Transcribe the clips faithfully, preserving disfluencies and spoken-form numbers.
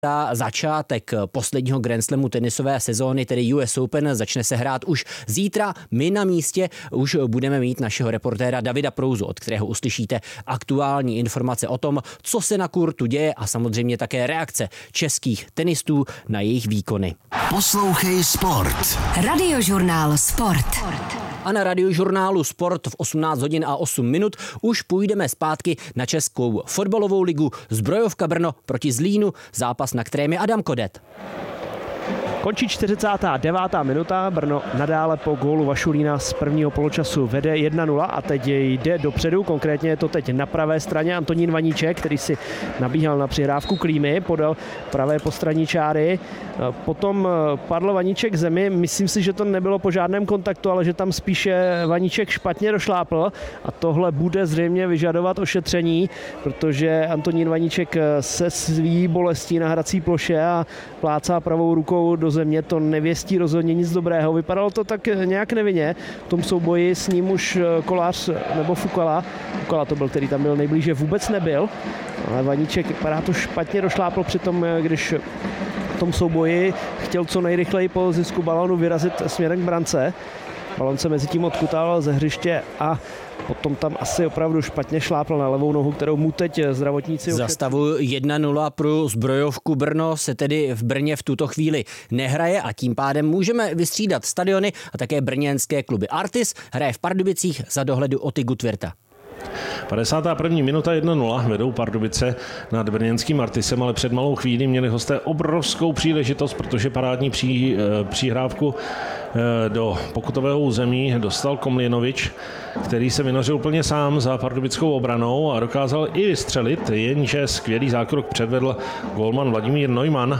Začátek posledního Grand Slamu tenisové sezóny, tedy U S Open, začne se hrát už zítra. My na místě už budeme mít našeho reportéra Davida Prouzu, od kterého uslyšíte aktuální informace o tom, co se na kurtu děje a samozřejmě také reakce českých tenistů na jejich výkony. Poslouchej Sport. Radiožurnál Sport. A na Radiožurnálu Sport v osmnáct hodin a osm minut už půjdeme zpátky na Českou fotbalovou ligu. Zbrojovka Brno proti Zlínu, zápas, na kterém je Adam Kodet. Končí čtyřicátá devátá minuta, Brno nadále po gólu Vašulína z prvního poločasu vede jedna nula a teď jde dopředu, konkrétně je to teď na pravé straně Antonín Vaníček, který si nabíhal na přihrávku Klímy, podal pravé postranní čáry, potom padl Vaníček k zemi, myslím si, že to nebylo po žádném kontaktu, ale že tam spíše Vaníček špatně došlápl a tohle bude zřejmě vyžadovat ošetření, protože Antonín Vaníček se svý bolestí na hrací ploše a plácá pravou rukou do země, to nevěstí rozhodně nic dobrého. Vypadalo to tak nějak nevinně. V tom souboji s ním už Kolář nebo Fukala, Fukala to byl, který tam byl nejblíže, vůbec nebyl. Ale Vaníček vypadá to špatně došlápl při tom, když v tom souboji chtěl co nejrychleji po zisku balónu vyrazit směrem k brance. Balón se mezi tím odkutal ze hřiště a potom tam asi opravdu špatně šlápl na levou nohu, kterou mu teď zdravotníci... Za stavu jedna nula pro Zbrojovku Brno se tedy v Brně v tuto chvíli nehraje a tím pádem můžeme vystřídat stadiony a také brněnské kluby. Artis hraje v Pardubicích za dohledu Oty Gutwirta. padesátá první minuta jedna nula, vedou Pardubice nad brněnským Artisem, ale před malou chvíli měli hosté obrovskou příležitost, protože parádní pří, příhrávku do pokutového území dostal Komlinovič, který se vynořil úplně sám za pardubickou obranou a dokázal i vystřelit, jenže skvělý zákrok předvedl gólman Vladimír Neumann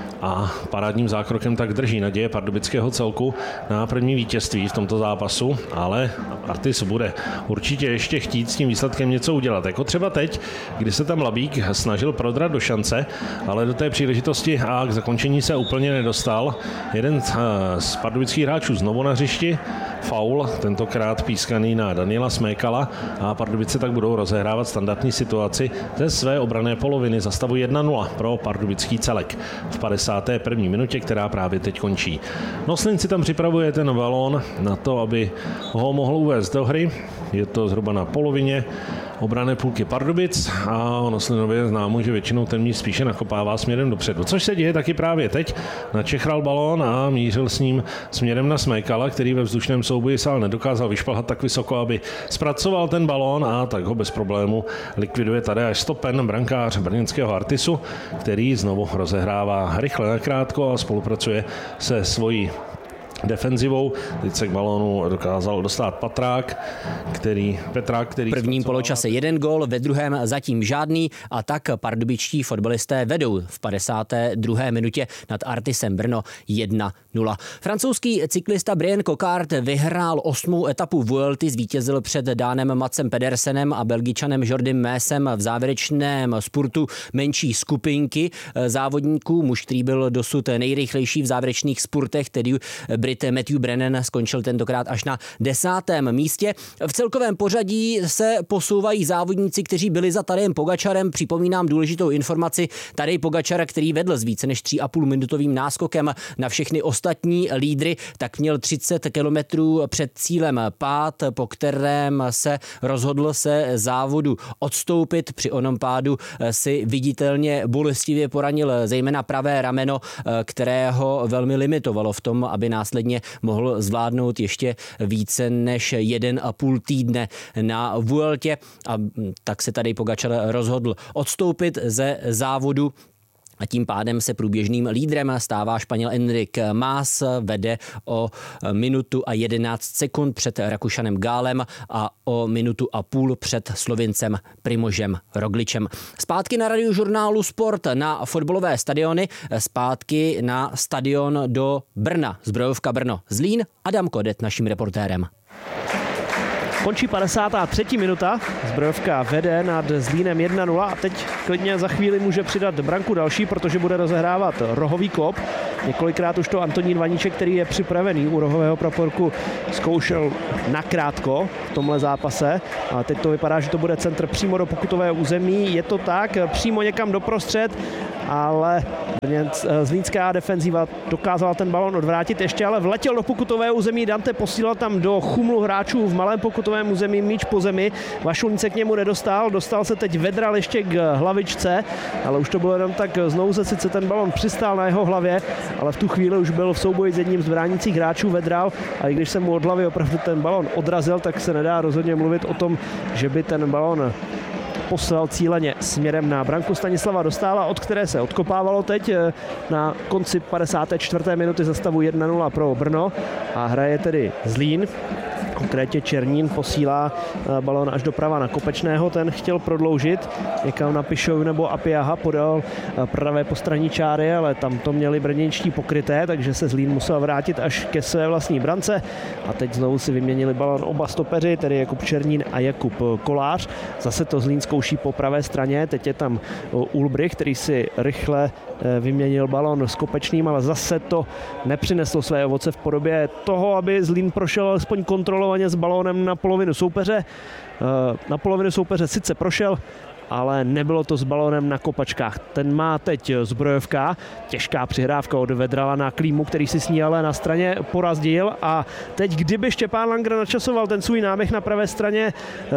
a parádním zákrokem tak drží naděje pardubického celku na první vítězství v tomto zápasu, ale Artis bude určitě ještě chtít s tím výsledkem něco udělat. Jako třeba teď, kdy se tam Labík snažil prodrat do šance, ale do té příležitosti a k zakončení se úplně nedostal. Jeden z pardubických hráčů znovu na hřišti, faul, tentokrát pískaný na Daniela Smékala a Pardubice tak budou rozehrávat standardní situaci ze své obranné poloviny za stavu jedna nula pro pardubický celek v padesáté první minutě, která právě teď končí. Noslin si tam připravuje ten balón na to, aby ho mohl uvést do hry. Je to zhruba na polovině obranné půlky Pardubic a Noslinově známo, že většinou ten míč spíše nakopává směrem dopředu. Což se děje taky právě teď. Načechral balón a mířil s ním směrem na Smejkala, který ve vzdušném souboji se ale nedokázal vyšplhat tak vysoko, aby zpracoval ten balón a tak ho bez problému likviduje Tadeáš Stopen, brankář brněnského Artisu, který znovu rozehrává rychle nakrátko a spolupracuje se svojí defenzivou. Teď se k balónu dokázal dostat Patrák, který, Petrák, který... V prvním poločase jeden gól, ve druhém zatím žádný a tak pardubičtí fotbalisté vedou v padesáté druhé minutě nad Artisem Brno jedna nula. Francouzský cyklista Brian Coquard vyhrál osmou etapu Vuelty, zvítězil před Dánem Matsem Pedersenem a Belgičanem Jordym Mésem v závěrečném spurtu menší skupinky závodníků. Muž, který byl dosud nejrychlejší v závěrečných spurtech, tedy Brit Matthew Brennan, skončil tentokrát až na desátém místě. V celkovém pořadí se posouvají závodníci, kteří byli za Tadejem Pogačarem. Připomínám důležitou informaci. Tadej Pogačar, který vedl s více než tři a půl minutovým náskokem na všechny ostatní lídry, tak měl třicet kilometrů před cílem pád, po kterém se rozhodl se závodu odstoupit. Při onom pádu si viditelně bolestivě poranil zejména pravé rameno, kterého velmi limitovalo v tom, aby následně mohl zvládnout ještě více než jeden a půl týdne na Vueltě a tak se tady Pogačar rozhodl odstoupit ze závodu. A tím pádem se průběžným lídrem stává Španěl Enric Mas, vede o minutu a jedenáct sekund před Rakušanem Gálem a o minutu a půl před Slovincem Primožem Rogličem. Zpátky na Radiožurnálu Sport na fotbalové stadiony, zpátky na stadion do Brna, Zbrojovka Brno Zlín, Adam Kodet naším reportérem. Končí padesátá třetí minuta, Zbrojovka vede nad Zlínem jedna nula a teď klidně za chvíli může přidat branku další, protože bude rozehrávat rohový kop. Několikrát už to Antonín Vaníček, který je připravený u rohového praporku, zkoušel nakrátko v tomhle zápase. A teď to vypadá, že to bude centr přímo do pokutového území. Je to tak, přímo někam doprostřed ale zlínská defenziva dokázala ten balon odvrátit, ještě ale vletěl do pokutového území, Dante posílal tam do chumlu hráčů v malém pokutovém území míč po zemi, Vašulín se k němu nedostal, dostal se teď Vedral ještě k hlavičce, ale už to bylo jenom tak znovu, sice ten balon přistál na jeho hlavě, ale v tu chvíli už byl v souboji s jedním z bránících hráčů Vedral a i když se mu od hlavy opravdu ten balon odrazil, tak se nedá rozhodně mluvit o tom, že by ten balon poslal cíleně směrem na branku Stanislava Dostála, od které se odkopávalo teď na konci padesáté čtvrté minuty za stavu jedna nula pro Brno a hraje tedy Zlín. Konkrétně Černín posílá balón až doprava na Kopečného, ten chtěl prodloužit někam na Pišovu nebo Apiaha, podal pravé postranní čáry, ale tam to měli brněnští pokryté, takže se Zlín musel vrátit až ke své vlastní brance a teď znovu si vyměnili balón oba stopeři, tedy Jakub Černín a Jakub Kolář. Zase to Zlín zkouší po pravé straně, teď je tam Ulbrich, který si rychle vyměnil balón s Kopečným, ale zase to nepřineslo své ovoce v podobě toho, aby Zlín prošel alespoň kontrolovaně s balónem na polovinu soupeře. Na polovinu soupeře sice prošel, ale nebylo to s balónem na kopačkách. Ten má teď Zbrojovka, těžká přihrávka od Vedrala na Klímu, který si s ní ale na straně porazdil a teď kdyby Štěpán Langer načasoval ten svůj náběh na pravé straně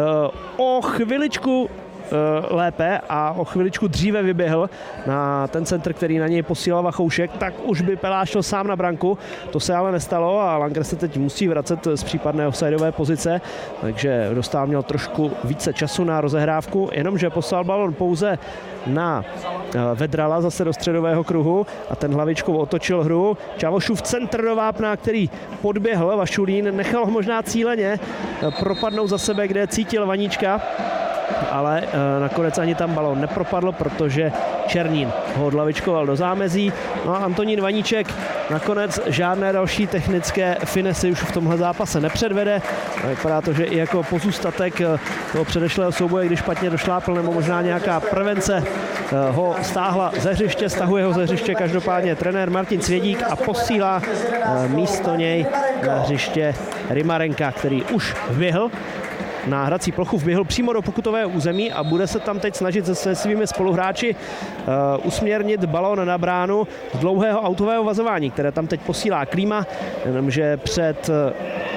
o chviličku lépe a o chviličku dříve vyběhl na ten centr, který na něj posílal Vachoušek, tak už by Peláš šel sám na branku. To se ale nestalo a Langer se teď musí vracet z případné offsideové pozice, takže Dostál měl trošku více času na rozehrávku, jenomže poslal balon pouze na Vedrala zase do středového kruhu a ten hlavičkou otočil hru. Čavošův centr do vápna, který podběhl Vašulín, nechal ho možná cíleně propadnout za sebe, kde cítil Vaníčka, ale e, nakonec ani tam balón nepropadl, protože Černín ho odlavičkoval do zámezí. No a Antonín Vaníček nakonec žádné další technické finesy už v tomhle zápase nepředvede. Vypadá to, že i jako pozůstatek toho předešlého souboje, když špatně došlápl, nebo možná nějaká prevence ho stáhla ze hřiště, stahuje ho ze hřiště každopádně trenér Martin Svědík a posílá místo něj na hřiště Rymarenka, který už vběhl na hrací plochu, vběhl přímo do pokutového území a bude se tam teď snažit se svými spoluhráči uh, usměrnit balón na bránu z dlouhého autového vazování, které tam teď posílá Klíma, jenomže před uh,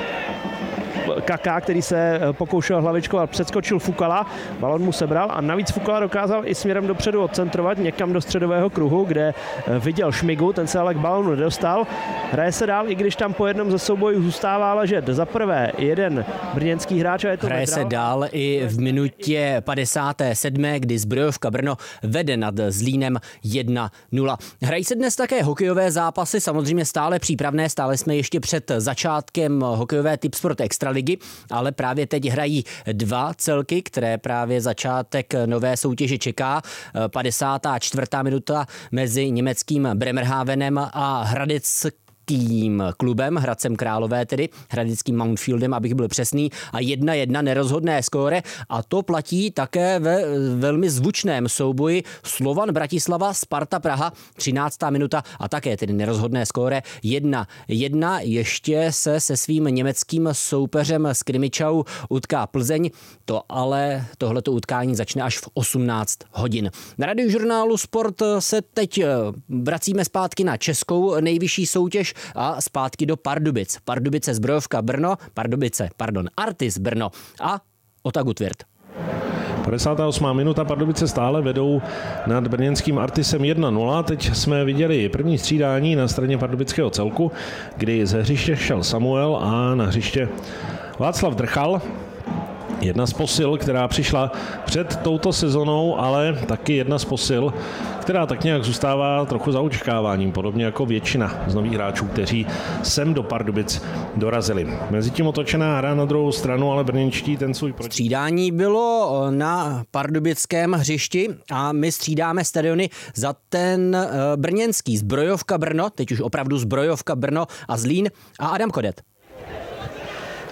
Kaká, který se pokoušel hlavičkovat, předskočil Fukala, balon mu sebral a navíc Fukala dokázal i směrem dopředu odcentrovat někam do středového kruhu, kde viděl Šmigu, ten se ale k balonu nedostal. Hraje se dál, i když tam po jednom ze soubojů zůstává ležet za prvé jeden brněnský hráč a je to Hraje Vedral. se dál i v minutě padesáté sedmé, kdy Zbrojovka Brno vede nad Zlínem jedna nula. Hrají se dnes také hokejové zápasy, samozřejmě stále přípravné, stále jsme ještě před začátkem hokejové Tipsport Extraligy, ale právě teď hrají dva celky, které právě začátek nové soutěže čeká. padesátá čtvrtá minuta mezi německým Bremerhavenem a Hradeckým tím klubem, Hradcem Králové tedy, hradeckým Mountfieldem, abych byl přesný, a jedna jedna nerozhodné skóre a to platí také ve velmi zvučném souboji Slovan Bratislava Sparta Praha, třináctá minuta a také tedy nerozhodné skóre jedna jedna. Ještě se se svým německým soupeřem z Krimičau utká Plzeň, to ale tohleto utkání začne až v osmnáct hodin. Na Radiožurnálu Sport se teď vracíme zpátky na českou nejvyšší soutěž a zpátky do Pardubic. Pardubice Zbrojovka Brno, Pardubice, pardon, Artis Brno a Otagut Tvirt. padesátá osmá minuta, Pardubice stále vedou nad brněnským Artisem jedna nula. Teď jsme viděli první střídání na straně pardubického celku, kdy ze hřiště šel Samuel a na hřiště Václav Drchal. Jedna z posil, která přišla před touto sezonou, ale taky jedna z posil, která tak nějak zůstává trochu za očekáváním, podobně jako většina z nových hráčů, kteří sem do Pardubic dorazili. Mezitím otočená hra na druhou stranu, ale brněnští ten svůj proti... Střídání bylo na pardubickém hřišti a my střídáme stadiony za ten brněnský Zbrojovka Brno, teď už opravdu Zbrojovka Brno a Zlín a Adam Kodet.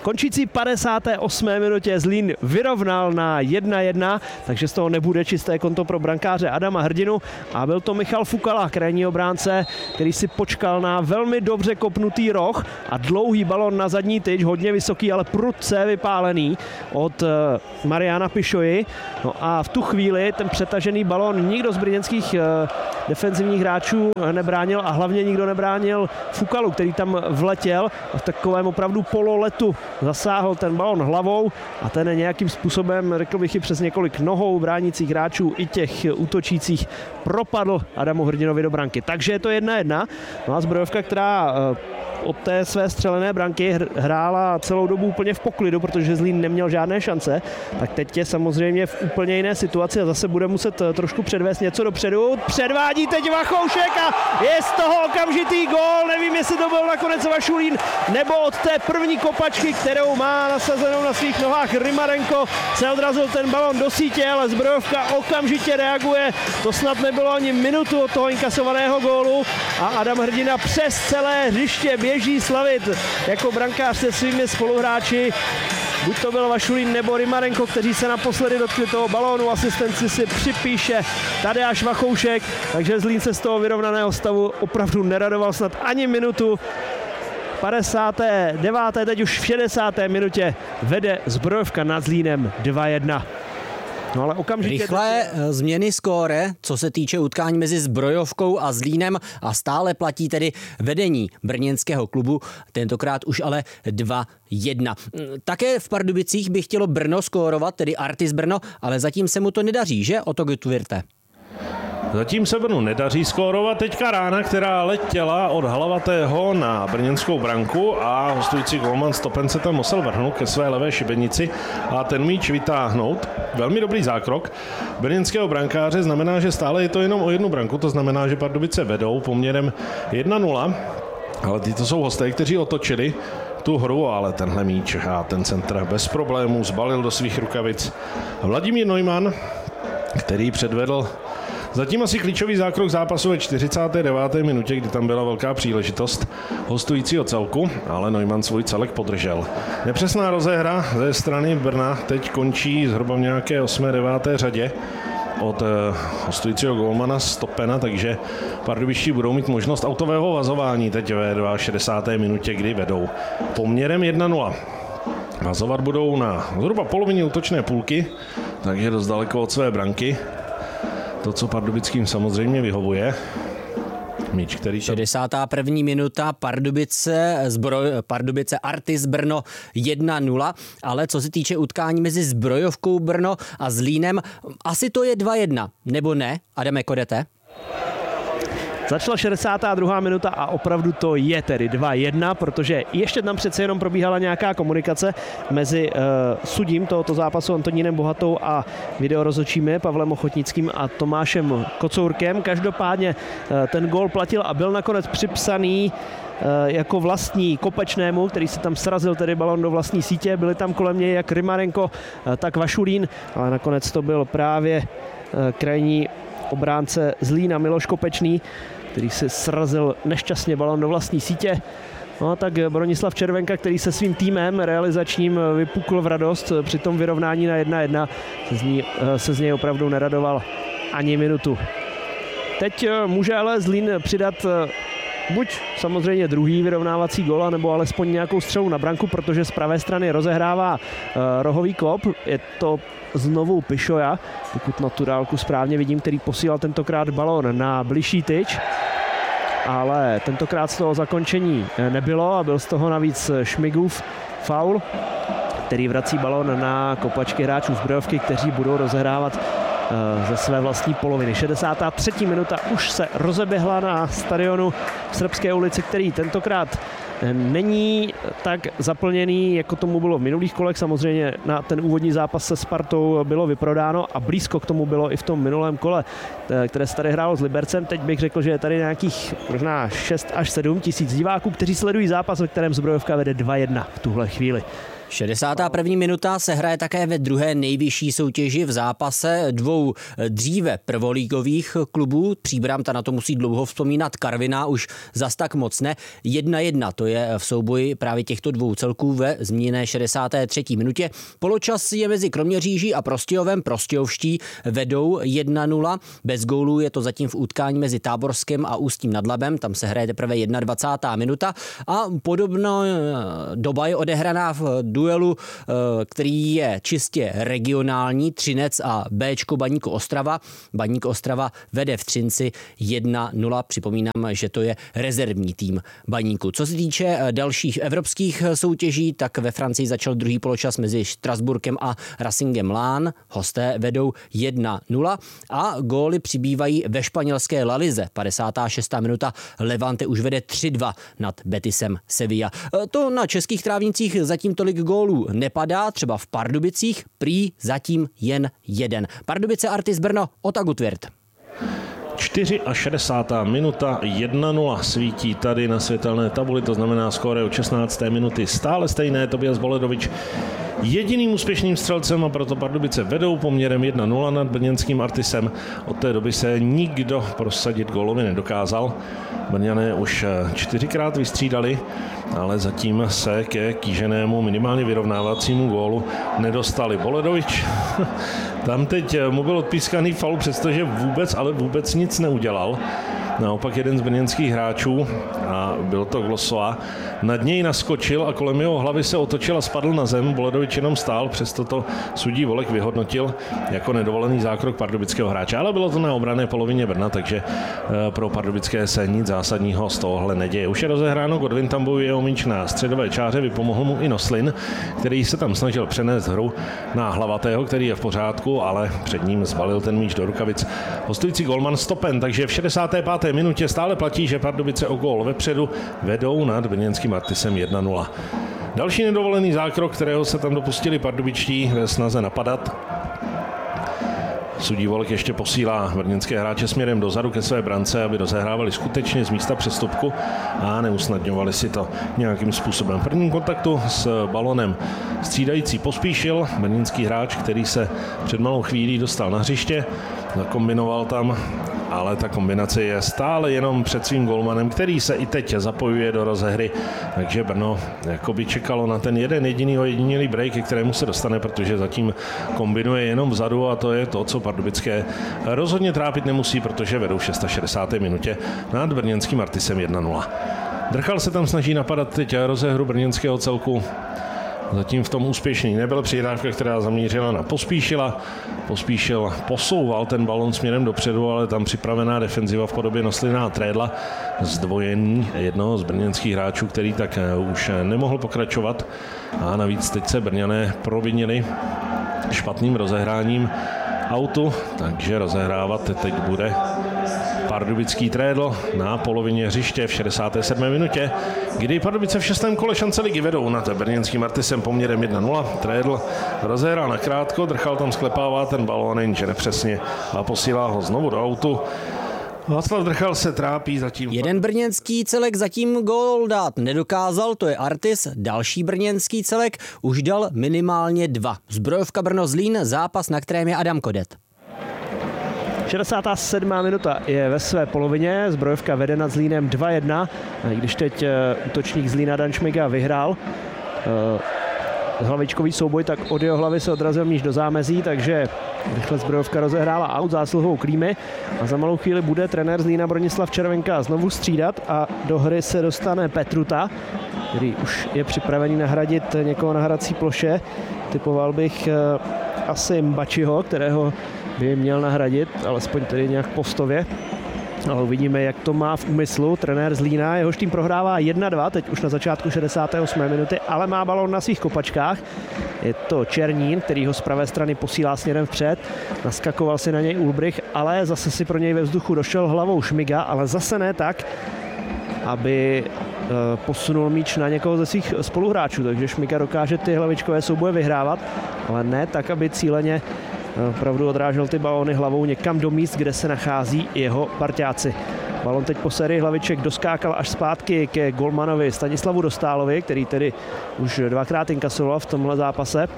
končící padesáté osmé minutě Zlín vyrovnal na jedna jedna, takže z toho nebude čisté konto pro brankáře Adama Hrdinu a byl to Michal Fukala, krajní obránce, který si počkal na velmi dobře kopnutý roh a dlouhý balon na zadní tyč, hodně vysoký, ale prudce vypálený od Mariana Pišoji. No a v tu chvíli ten přetažený balon nikdo z brněnských defenzivních hráčů nebránil a hlavně nikdo nebránil Fukalu, který tam vletěl a v takovém opravdu pololetu zasáhl ten balon hlavou a ten nějakým způsobem, řekl bych i přes několik nohou bránících hráčů i těch útočících, propadl Adamu Hrdinovi do branky. Takže je to jedna jedna. No a Zbrojovka, která od té své střelené branky hrála celou dobu úplně v poklidu, protože Zlín neměl žádné šance, tak teď je samozřejmě v úplně jiné situaci a zase bude muset trošku předvést něco dopředu. Předvádí teď Vachoušek a je z toho okamžitý gól. Nevím, jestli to byl nakonec Vašulín nebo od té první kopačky, kterou má nasazenou na svých nohách Rymarenko, se odrazil ten balon do sítě, ale Zbrojovka okamžitě reaguje. To snad nebylo ani minutu od toho inkasovaného gólu a Adam Hrdina přes celé hřiště běží slavit jako brankář se svými spoluhráči. Buď to byl Vašulín nebo Rymarenko, kteří se naposledy dotkli toho balónu. Asistenci si připíše Tadeáš Vachoušek, takže Zlín se z toho vyrovnaného stavu opravdu neradoval snad ani minutu. padesáté deváté teď už v šedesáté minutě vede Zbrojovka nad Zlínem dva jedna. No ale okamžitě... Rychlé změny skóre, co se týče utkání mezi Zbrojovkou a Zlínem a stále platí tedy vedení brněnského klubu, tentokrát už ale dva jedna. Také v Pardubicích by chtělo Brno skórovat, tedy Artis Brno, ale zatím se mu to nedaří, že? Oto Gutvirte. Zatím se Brnu nedaří skórovat. Teďka rána, která letěla od Hlavatého na brněnskou branku a hostující golman Stopen se tam musel vrhnout ke své levé šibenici a ten míč vytáhnout. Velmi dobrý zákrok brněnského brankáře, znamená, že stále je to jenom o jednu branku, to znamená, že Pardubice vedou poměrem jedna nula, ale tyto jsou hosté, kteří otočili tu hru, ale tenhle míč a ten centr bez problémů zbalil do svých rukavic Vladimír Neumann, který předvedl zatím asi klíčový zákrok zápasu ve čtyřicáté deváté minutě, kdy tam byla velká příležitost hostujícího celku, ale Neumann svůj celek podržel. Nepřesná rozehra ze strany Brna teď končí zhruba v nějaké osmé deváté řadě od hostujícího golmana Stopena, takže pardubičtí budou mít možnost autového vazování teď ve šedesáté druhé minutě, kdy vedou poměrem jedna nula. Vazovat budou na zhruba polovině útočné půlky, takže dost daleko od své branky. To, co pardubickým samozřejmě vyhovuje. Míč, který tam... šedesátá první minuta, Pardubice, zbroj, Pardubice Artis Brno jedna nula, ale co se týče utkání mezi Zbrojovkou Brno a Zlínem, asi to je dva jedna, nebo ne, Adame Kodete? Začala šedesátá druhá minuta a opravdu to je tedy dva jedna, protože ještě tam přece jenom probíhala nějaká komunikace mezi uh, sudím tohoto zápasu Antonínem Bohatou a videorozhodčími Pavlem Ochotnickým a Tomášem Kocourkem. Každopádně uh, ten gól platil a byl nakonec připsaný jako vlastní Kopečnému, který si tam srazil tedy balon do vlastní sítě. Byli tam kolem něj jak Rymarenko, tak Vašulín, ale nakonec to byl právě krajní obránce Zlína Miloš Kopečný, který si srazil nešťastně balon do vlastní sítě. No a tak Bronislav Červenka, který se svým týmem realizačním vypukl v radost při tom vyrovnání na jedna jedna, se z, ní, se z něj opravdu neradoval ani minutu. Teď může ale Zlín přidat buď samozřejmě druhý vyrovnávací gól, nebo alespoň nějakou střelu na branku, protože z pravé strany rozehrává uh, rohový kop. Je to znovu Pišoja, pokud na tu dálku správně vidím, který posílal tentokrát balón na bližší tyč. Ale tentokrát z toho zakončení nebylo a byl z toho navíc Šmigův faul, který vrací balón na kopačky hráčů Zbrojovky, kteří budou rozehrávat ze své vlastní poloviny. šedesátá třetí minuta už se rozeběhla na stadionu v Srbské ulici, který tentokrát není tak zaplněný, jako tomu bylo v minulých kolech. Samozřejmě na ten úvodní zápas se Spartou bylo vyprodáno a blízko k tomu bylo i v tom minulém kole, které se tady hrálo s Libercem. Teď bych řekl, že je tady nějakých možná šest až sedm tisíc diváků, kteří sledují zápas, ve kterém Zbrojovka vede dva jedna v tuhle chvíli. šedesátá první minuta se hraje také ve druhé nejvyšší soutěži v zápase dvou dříve prvolígových klubů. Příbram ta na to musí dlouho vzpomínat, Karviná už zas tak moc ne. jedna jedna, to je v souboji právě těchto dvou celků ve zmíněné šedesáté třetí minutě. Poločas je mezi Kroměříží a Prostějovem. Prostějovští vedou jedna nula. Bez gólů je to zatím v utkání mezi Táborskem a Ústím nad Labem. Tam se hraje teprve dvacátá jedna minuta a podobná doba je odehraná v duelu, který je čistě regionální, Třinec a Bčko Baník Ostrava. Baník Ostrava vede v Třinci jedna nula. Připomínám, že to je rezervní tým Baníku. Co se týče dalších evropských soutěží, tak ve Francii začal druhý poločas mezi Štrasburkem a Racingem Lán. Hosté vedou jedna nula a góly přibývají ve španělské La Lize. padesátá šestá minuta Levante už vede tři dva nad Betisem Sevilla. To na českých trávnicích zatím tolik gólů nepadá, třeba v Pardubicích prý zatím jen jeden. Pardubice Artis Brno, Ota Gutwirth. šedesátá čtvrtá minuta, jedna nula svítí tady na světelné tabuli, to znamená skóre od šestnácté minuty stále stejné. Tobias Boledovič jediným úspěšným střelcem a proto Pardubice vedou poměrem jedna nula nad brněnským Artisem. Od té doby se nikdo prosadit gólově nedokázal. Brňané už čtyřikrát vystřídali, ale zatím se ke kýženému minimálně vyrovnávacímu gólu nedostali. Boledovič tam teď mu byl odpískaný faul, přestože vůbec, ale vůbec nic neudělal. Naopak jeden z brněnských hráčů, a byl to Glosoa, nad něj naskočil a kolem jeho hlavy se otočil a spadl na zem. Boledovič jenom stál, přesto to sudí Volek vyhodnotil jako nedovolený zákrok pardubického hráče. Ale bylo to na obranné polovině Brna, takže pro pardubické se nic zásadního z tohohle neděje. Už je rozehráno, Godwin tam bojuje o míč na středové čáře, vypomohl mu i Noslin, který se tam snažil přenést hru na Hlavatého, který je v pořádku, ale před ním zbalil ten míč do rukavic hostující golman Stopen, takže v šedesáté páté minutě stále platí, že Pardubice o gól vepředu vedou nad brněnským Artisem jedna nula. Další nedovolený zákrok, kterého se tam dopustili pardubičtí ve snaze napadat. Sudí Volek ještě posílá brněnské hráče směrem dozadu ke své brance, aby rozehrávali skutečně z místa přestupku a neusnadňovali si to nějakým způsobem. V prvním kontaktu s balonem střídající Pospíšil, brněnský hráč, který se před malou chvílí dostal na hřiště, zakombinoval tam, ale ta kombinace je stále jenom před svým golmanem, který se i teď zapojuje do rozehry, takže Brno jakoby čekalo na ten jeden jediný ojedinělý break, ke kterému se dostane, protože zatím kombinuje jenom vzadu a to je to, co pardubické rozhodně trápit nemusí, protože vedou v šedesáté šesté minutě nad brněnským Artisem jedna nula. Drchal se tam snaží napadat teď rozehru brněnského celku. Zatím v tom úspěšný nebyl, přihrávka, která zamířila na Pospíšila. Pospíšil posouval ten balon směrem dopředu, ale tam připravená defenziva v podobě Noslina a Trédla zdvojení jednoho z brněnských hráčů, který tak už nemohl pokračovat. A navíc teď se Brňané provinili špatným rozehráním autu, takže rozehrávat teď bude pardubický Trédl na polovině hřiště v šedesáté sedmé minutě, kdy Pardubice v šestém kole šance ligy vedou nad brněnským Artisem poměrem jedna nula. Trédl rozehrál nakrátko, Drchal tam sklepává ten balón, jenže nepřesně a posílá ho znovu do autu. Václav Drchal se trápí zatím. Jeden brněnský celek zatím gól dát nedokázal, to je Artis. Další brněnský celek už dal minimálně dva. Zbrojovka Brno Zlín, zápas, na kterém je Adam Kodet. šedesátá sedmá minuta je ve své polovině, Zbrojovka vede nad Zlínem dva jedna, i když teď útočník Zlína Dan Šmiga vyhrál hlavičkový souboj, tak od jeho hlavy se odrazil míč do zámezí, takže rychle Zbrojovka rozehrála aut zásluhou Klímy a za malou chvíli bude trenér Zlína Bronislav Červenka znovu střídat a do hry se dostane Petruta, který už je připravený nahradit někoho na hrací ploše. Typoval bych asi Mbačiho, kterého by měl nahradit, alespoň tedy nějak postově. Ale uvidíme, jak to má v úmyslu trenér Zlína. Jehož tým prohrává jedna dva, teď už na začátku šedesáté osmé minuty, ale má balón na svých kopačkách. Je to Černín, který ho z pravé strany posílá směrem vpřed. Naskakoval si na něj Ulbrich, ale zase si pro něj ve vzduchu došel hlavou Šmiga, ale zase ne tak, aby posunul míč na někoho ze svých spoluhráčů. Takže Šmiga dokáže ty hlavičkové souboje vyhrávat, ale ne tak, aby cíleně opravdu odrážel ty balóny hlavou někam do míst, kde se nachází jeho parťáci. Balon teď po sérii hlaviček doskákal až zpátky ke golmanovi Stanislavu Dostálovi, který tedy už dvakrát inkasoval v tomhle zápase.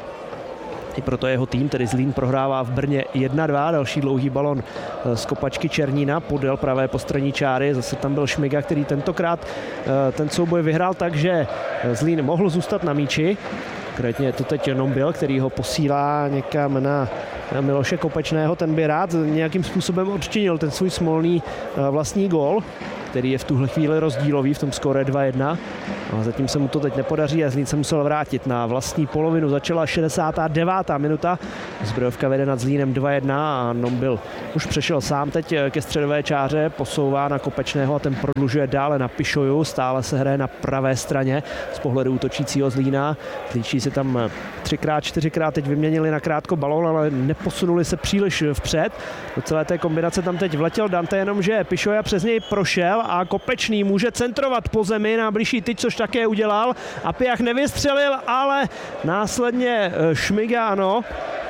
I proto jeho tým, tedy Zlín, prohrává v Brně jedna dva. Další dlouhý balon z kopačky Černína podél pravé postranní čáry. Zase tam byl Šmiga, který tentokrát ten souboj vyhrál tak, že Zlín mohl zůstat na míči. Konkrétně to teď jenom byl, který ho posílá někam na Miloše Kopečného. Ten by rád nějakým způsobem odčinil ten svůj smolný vlastní gól, který je v tuhle chvíli rozdílový v tom skóre dva jedna. A zatím se mu to teď nepodaří a Zlín se musel vrátit na vlastní polovinu. Začala šedesátá devátá minuta. Zbrojovka vede nad Zlínem dva jedna a Nombil už přešel sám teď ke středové čáře, posouvá na Kopečného a ten prodlužuje dále na Pišoju. Stále se hraje na pravé straně z pohledu útočícího Zlína. Zlínčí si tam třikrát, čtyřikrát teď vyměnili na krátko balón, ale neposunuli se příliš vpřed. Do celé té kombinace tam teď vletěl Dante, jenomže Pišoja přes něj prošel a Kopečný může centrovat po zemi na blížší tyč, což také udělal. A Piach nevystřelil, ale následně Šmiga ano.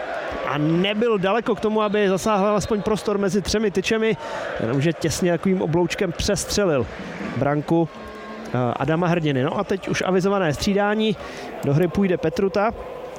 A nebyl daleko k tomu, aby zasáhl alespoň prostor mezi třemi tyčemi, jenomže těsně takovým obloučkem přestřelil branku Adama Hrdiny. No a teď už avizované střídání. Do hry půjde Petruta.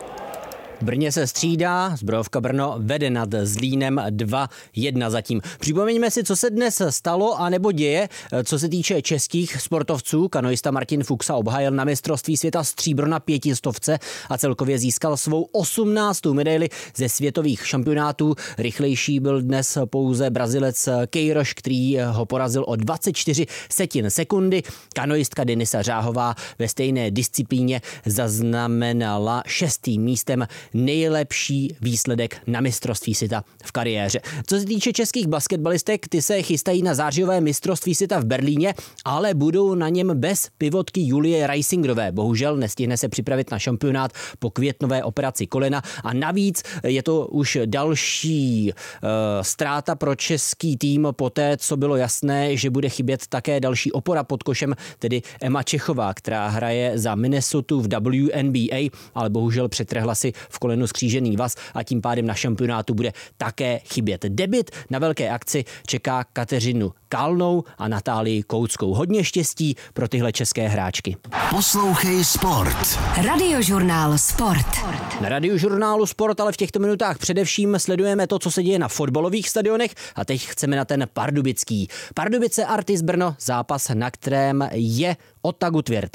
V Brně se střídá, Zbrojovka Brno vede nad Zlínem dva jedna zatím. Připomeňme si, co se dnes stalo a nebo děje, co se týče českých sportovců. Kanoista Martin Fuxa obhájil na mistrovství světa stříbro na pětistovce a celkově získal svou osmnáctou medaili ze světových šampionátů. Rychlejší byl dnes pouze Brazilec Queiroz, který ho porazil o dvacet čtyři setin sekundy. Kanoistka Denisa Řáhová ve stejné disciplíně zaznamenala šestým místem nejlepší výsledek na mistrovství světa v kariéře. Co se týče českých basketbalistek, ty se chystají na zářijové mistrovství světa v Berlíně, ale budou na něm bez pivotky Julie Reisingerové. Bohužel nestihne se připravit na šampionát po květnové operaci kolena a navíc je to už další uh, ztráta pro český tým poté, co bylo jasné, že bude chybět také další opora pod košem, tedy Emma Čechová, která hraje za Minnesotu v W N B A, ale bohužel přetrhla si v kolenu skřížený vaz a tím pádem na šampionátu bude také chybět. Debut na velké akci čeká Kateřinu Kalnou a Natálii Kouckou. Hodně štěstí pro tyhle české hráčky. Poslouchej Sport. Radiožurnál Sport. Na Radiožurnálu Sport, ale v těchto minutách především sledujeme to, co se děje na fotbalových stadionech a teď chceme na ten pardubický. Pardubice Artis Brno, zápas, na kterém je Ota Gutwirth.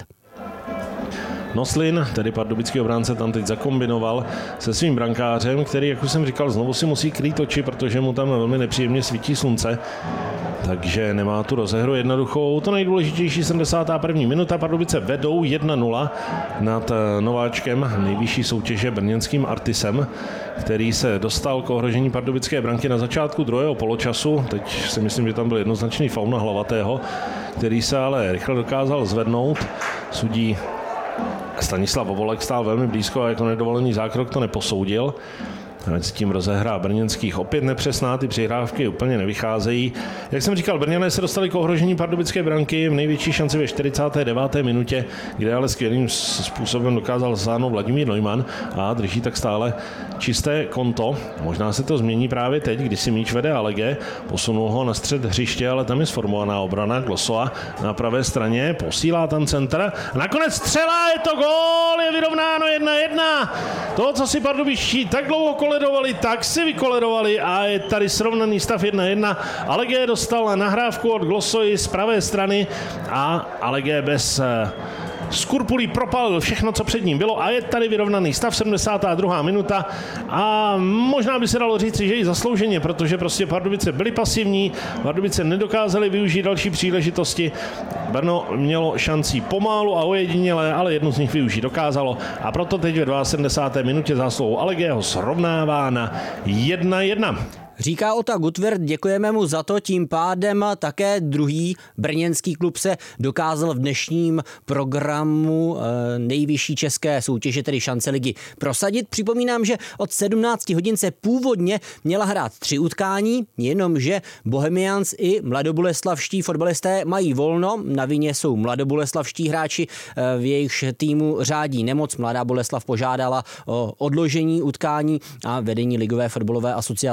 Noslin, tedy pardubický obránce, tam teď zakombinoval se svým brankářem, který, jak už jsem říkal, znovu si musí krýt oči, protože mu tam velmi nepříjemně svítí slunce. Takže nemá tu rozehru jednoduchou. To nejdůležitější sedmdesátá první minuta. Pardubice vedou jedna nula nad nováčkem nejvyšší soutěže brněnským Artisem, který se dostal k ohrožení pardubické branky na začátku druhého poločasu. Teď si myslím, že tam byl jednoznačný faul na Hlavatého, který se ale rychle dokázal zvednout. Sudí Stanislav Ovolek stál velmi blízko a jako nedovolený zákrok to neposoudil. S tím rozehrá brněnských opět nepřesná, ty přihrávky úplně nevycházejí. Jak jsem říkal, Brňané se dostali k ohrožení pardubické branky v největší šanci ve čtyřicáté deváté minutě, kde ale skvělým způsobem dokázal zasáhnout Vladimír Neumann a drží tak stále čisté konto. Možná se to změní právě teď, když si míč vede Alege, posunul ho na střed hřiště, ale tam je sformovaná obrana Glosoa na pravé straně, posílá tam centr. Nakonec střela, je to gól, je vyrovnáno jedna jedna. To, co si pardubičtí tak dlouho koledovali, tak si vykoledovali a je tady srovnaný stav jedna jedna. Alege dostal nahrávku od Glosoi z pravé strany a Alege bez skrupulí propalil všechno, co před ním bylo a je tady vyrovnaný stav, sedmdesátá druhá minuta a možná by se dalo říci, že i zaslouženě, protože prostě Pardubice byly pasivní, Pardubice nedokázali využít další příležitosti. Brno mělo šancí pomálu a ojediněle, ale jednu z nich využít dokázalo a proto teď ve sedmdesáté druhé minutě zásluhou Alegeho srovnává na jedna jedna. Říká Ota Gutwirth, děkujeme mu za to, tím pádem také druhý brněnský klub se dokázal v dnešním programu nejvyšší české soutěže, tedy šance ligy, prosadit. Připomínám, že od sedmnácti hodin se původně měla hrát tři utkání, jenomže Bohemians i mladoboleslavští fotbalisté mají volno, na vině jsou mladoboleslavští hráči, v jejich týmu řádí nemoc. Mladá Boleslav požádala o odložení utkání a vedení ligové fotbalové asociace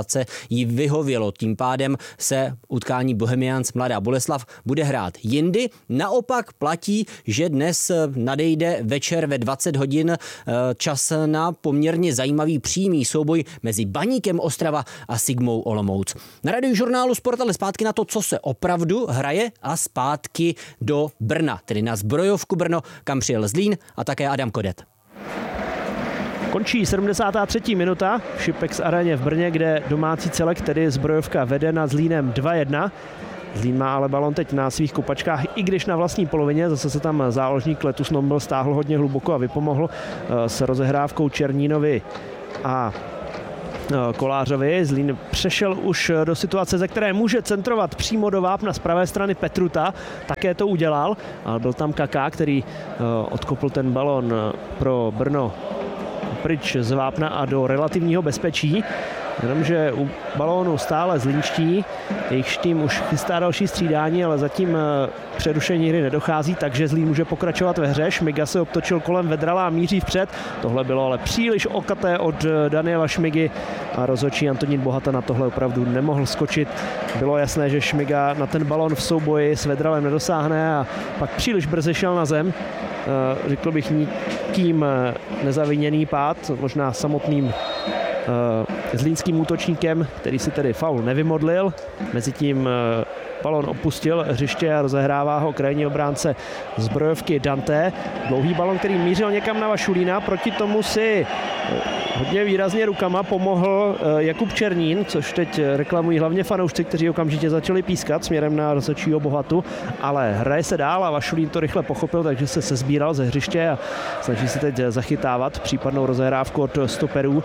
jí vyhovělo. Tím pádem se utkání Bohemians Mladá Boleslav bude hrát jindy. Naopak platí, že dnes nadejde večer ve dvacet hodin čas na poměrně zajímavý přímý souboj mezi Baníkem Ostrava a Sigmou Olomouc. Na Radiožurnálu Sport ale zpátky na to, co se opravdu hraje a zpátky do Brna, tedy na Zbrojovku Brno, kam přijel Zlín a také Adam Kodet. Končí sedmdesátá třetí minuta v Šipex aréně v Brně, kde domácí celek, tedy Zbrojovka, vede nad Zlínem dva jedna. Zlín má ale balon teď na svých kopačkách, i když na vlastní polovině. Zase se tam záložník Letus Nombil stáhl hodně hluboko a vypomohl s rozehrávkou Černínovi a Kolářovi. Zlín přešel už do situace, ze které může centrovat přímo do vápna z pravé strany Petruta. Také to udělal, ale byl tam Kaká, který odkopl ten balon pro Brno pryč z vápna a do relativního bezpečí. Jenomže u balónu stále zlínští, jejich tým už chystá další střídání, ale zatím přerušení hry nedochází, takže Zlín může pokračovat ve hře. Šmiga se obtočil kolem Vedrala a míří vpřed. Tohle bylo ale příliš okaté od Daniela Šmigy a rozhodčí Antonín Bohata na tohle opravdu nemohl skočit. Bylo jasné, že Šmiga na ten balón v souboji s Vedralem nedosáhne a pak příliš brzy šel na zem. Řekl bych nikým nezaviněný pád, možná samotným zlínským útočníkem, který si tedy faul nevymodlil. Mezitím balon opustil hřiště a rozehrává ho krajní obránce Zbrojovky Dante. Dlouhý balon, který mířil někam na Vašulína, proti tomu si hodně výrazně rukama pomohl Jakub Černín, což teď reklamují hlavně fanoušci, kteří okamžitě začali pískat směrem na rozhodčího Bohatu, ale hraje se dál a Vašulín to rychle pochopil, takže se sezbíral ze hřiště a snaží se teď zachytávat případnou rozehrávku od stoperů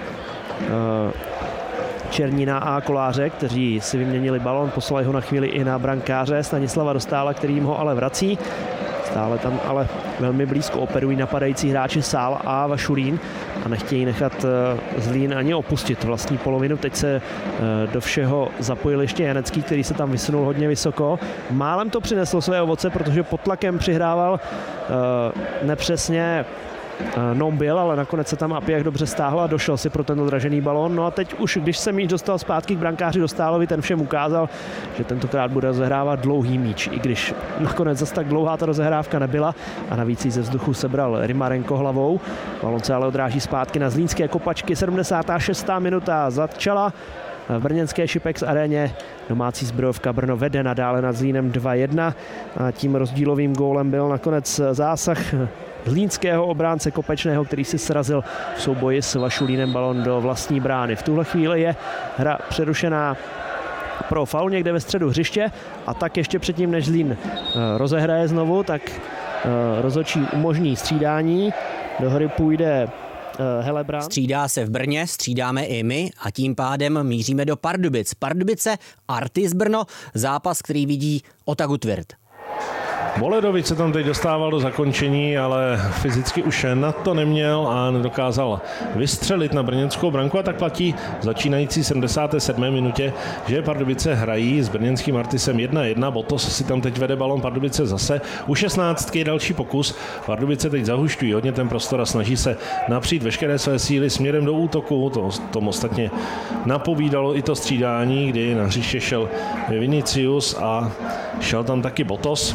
Černína a Koláře, kteří si vyměnili balon, poslali ho na chvíli i na brankáře Stanislava Dostála, který jim ho ale vrací. Stále tam ale velmi blízko operují napadající hráči Sál a Vašulín a nechtějí nechat Zlín ani opustit vlastní polovinu. Teď se do všeho zapojil ještě Janecký, který se tam vysunul hodně vysoko. Málem to přineslo své ovoce, protože pod tlakem přihrával nepřesně Nombil, ale nakonec se tam Apiach dobře stáhl a došel si pro ten odražený balón. No a teď už, když se míč dostal zpátky k brankáři Dostálovi, ten všem ukázal, že tentokrát bude rozehrávat dlouhý míč, i když nakonec zase tak dlouhá ta rozehrávka nebyla a navíc jí ze vzduchu sebral Rymarenko hlavou. Balón se ale odráží zpátky na zlínské kopačky. sedmdesátá šestá minuta začala v brněnské Šipex aréně. Domácí Zbrojovka Brno vede nadále nad Zlínem dva jedna a tím rozdílovým gólem byl nakonec zásah zlínského obránce Kopečného, který si srazil v souboji s Vašulínem balon do vlastní brány. V tuhle chvíli je hra přerušená pro faul někde ve středu hřiště a tak ještě předtím, než Zlín rozehraje znovu, tak rozhodčí umožní střídání. Do hry půjde Helebrant. Střídá se v Brně, střídáme i my a tím pádem míříme do Pardubic. Pardubice, Artis Brno, zápas, který vidí Otagu Tvirt. Moledovič se tam teď dostával do zakončení, ale fyzicky už na to neměl a nedokázal vystřelit na brněnskou branku a tak platí začínající sedmdesáté sedmé minutě, že Pardubice hrají s brněnským Artisem jedna jedna. Botos si tam teď vede balon, Pardubice zase u šestnáctky, další pokus. Pardubice teď zahušťují hodně ten prostor a snaží se napřít veškeré své síly směrem do útoku. To tom ostatně napovídalo i to střídání, kdy na hřiště šel Vinicius a šel tam taky Botos.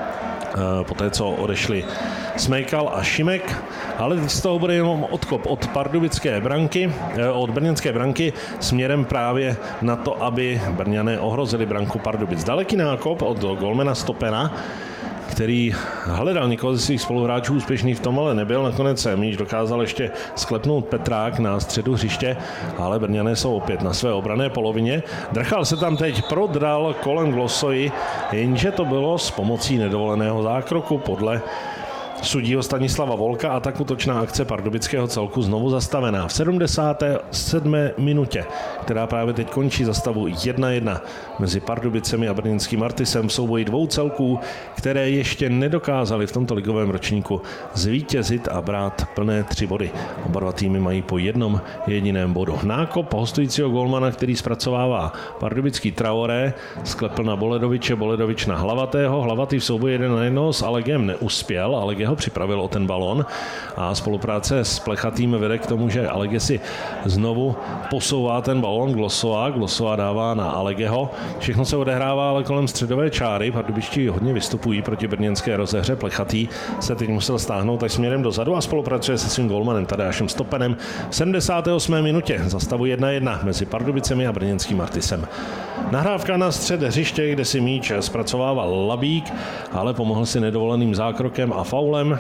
Poté, co odešli Smejkal a Šimek, ale teď z toho bude jenom odkop od pardubické branky, od brněnské branky směrem právě na to, aby Brňané ohrozili branku Pardubic. Daleký nákop od golmana Stopena, který hledal někoho ze svých spoluhráčů, úspěšný v tom ale nebyl. Nakonec míč dokázal ještě sklepnout Petrák na středu hřiště, ale Brňané jsou opět na své obranné polovině. Drchal se tam teď, prodral kolem Glosoji, jenže to bylo s pomocí nedovoleného zákroku podle sudího Stanislava Volka a tak útočná akce pardubického celku znovu zastavená. V sedmdesáté sedmé minutě, která právě teď končí za stavu jedna jedna mezi Pardubicemi a brněnským Artisem v souboji dvou celků, které ještě nedokázali v tomto ligovém ročníku zvítězit a brát plné tři body. Oba dva týmy mají po jednom jediném bodu. Nákop hostujícího golmana, který zpracovává pardubický Traoré, sklepl na Boledoviče, Boledovič na Hlavatého. Hlavatý v souboji jeden na jednoho s Allegem neuspěl, Alege ho připravil o ten balón a spolupráce s Plechatým vede k tomu, že Alege si znovu posouvá ten balón Glosová, Glosová dává na Allegeho. Všechno se odehrává ale kolem středové čáry, pardubičtí hodně vystupují proti brněnské rozehře, Plechatý se teď musel stáhnout až směrem dozadu a spolupracuje se svým golmanem Tadeášem Stopenem v sedmdesáté osmé minutě za stavu jedna jedna mezi Pardubicemi a brněnským Artisem. Nahrávka na střed hřiště, kde si míč zpracovával Labík, ale pomohl si nedovoleným zákrokem a faulem,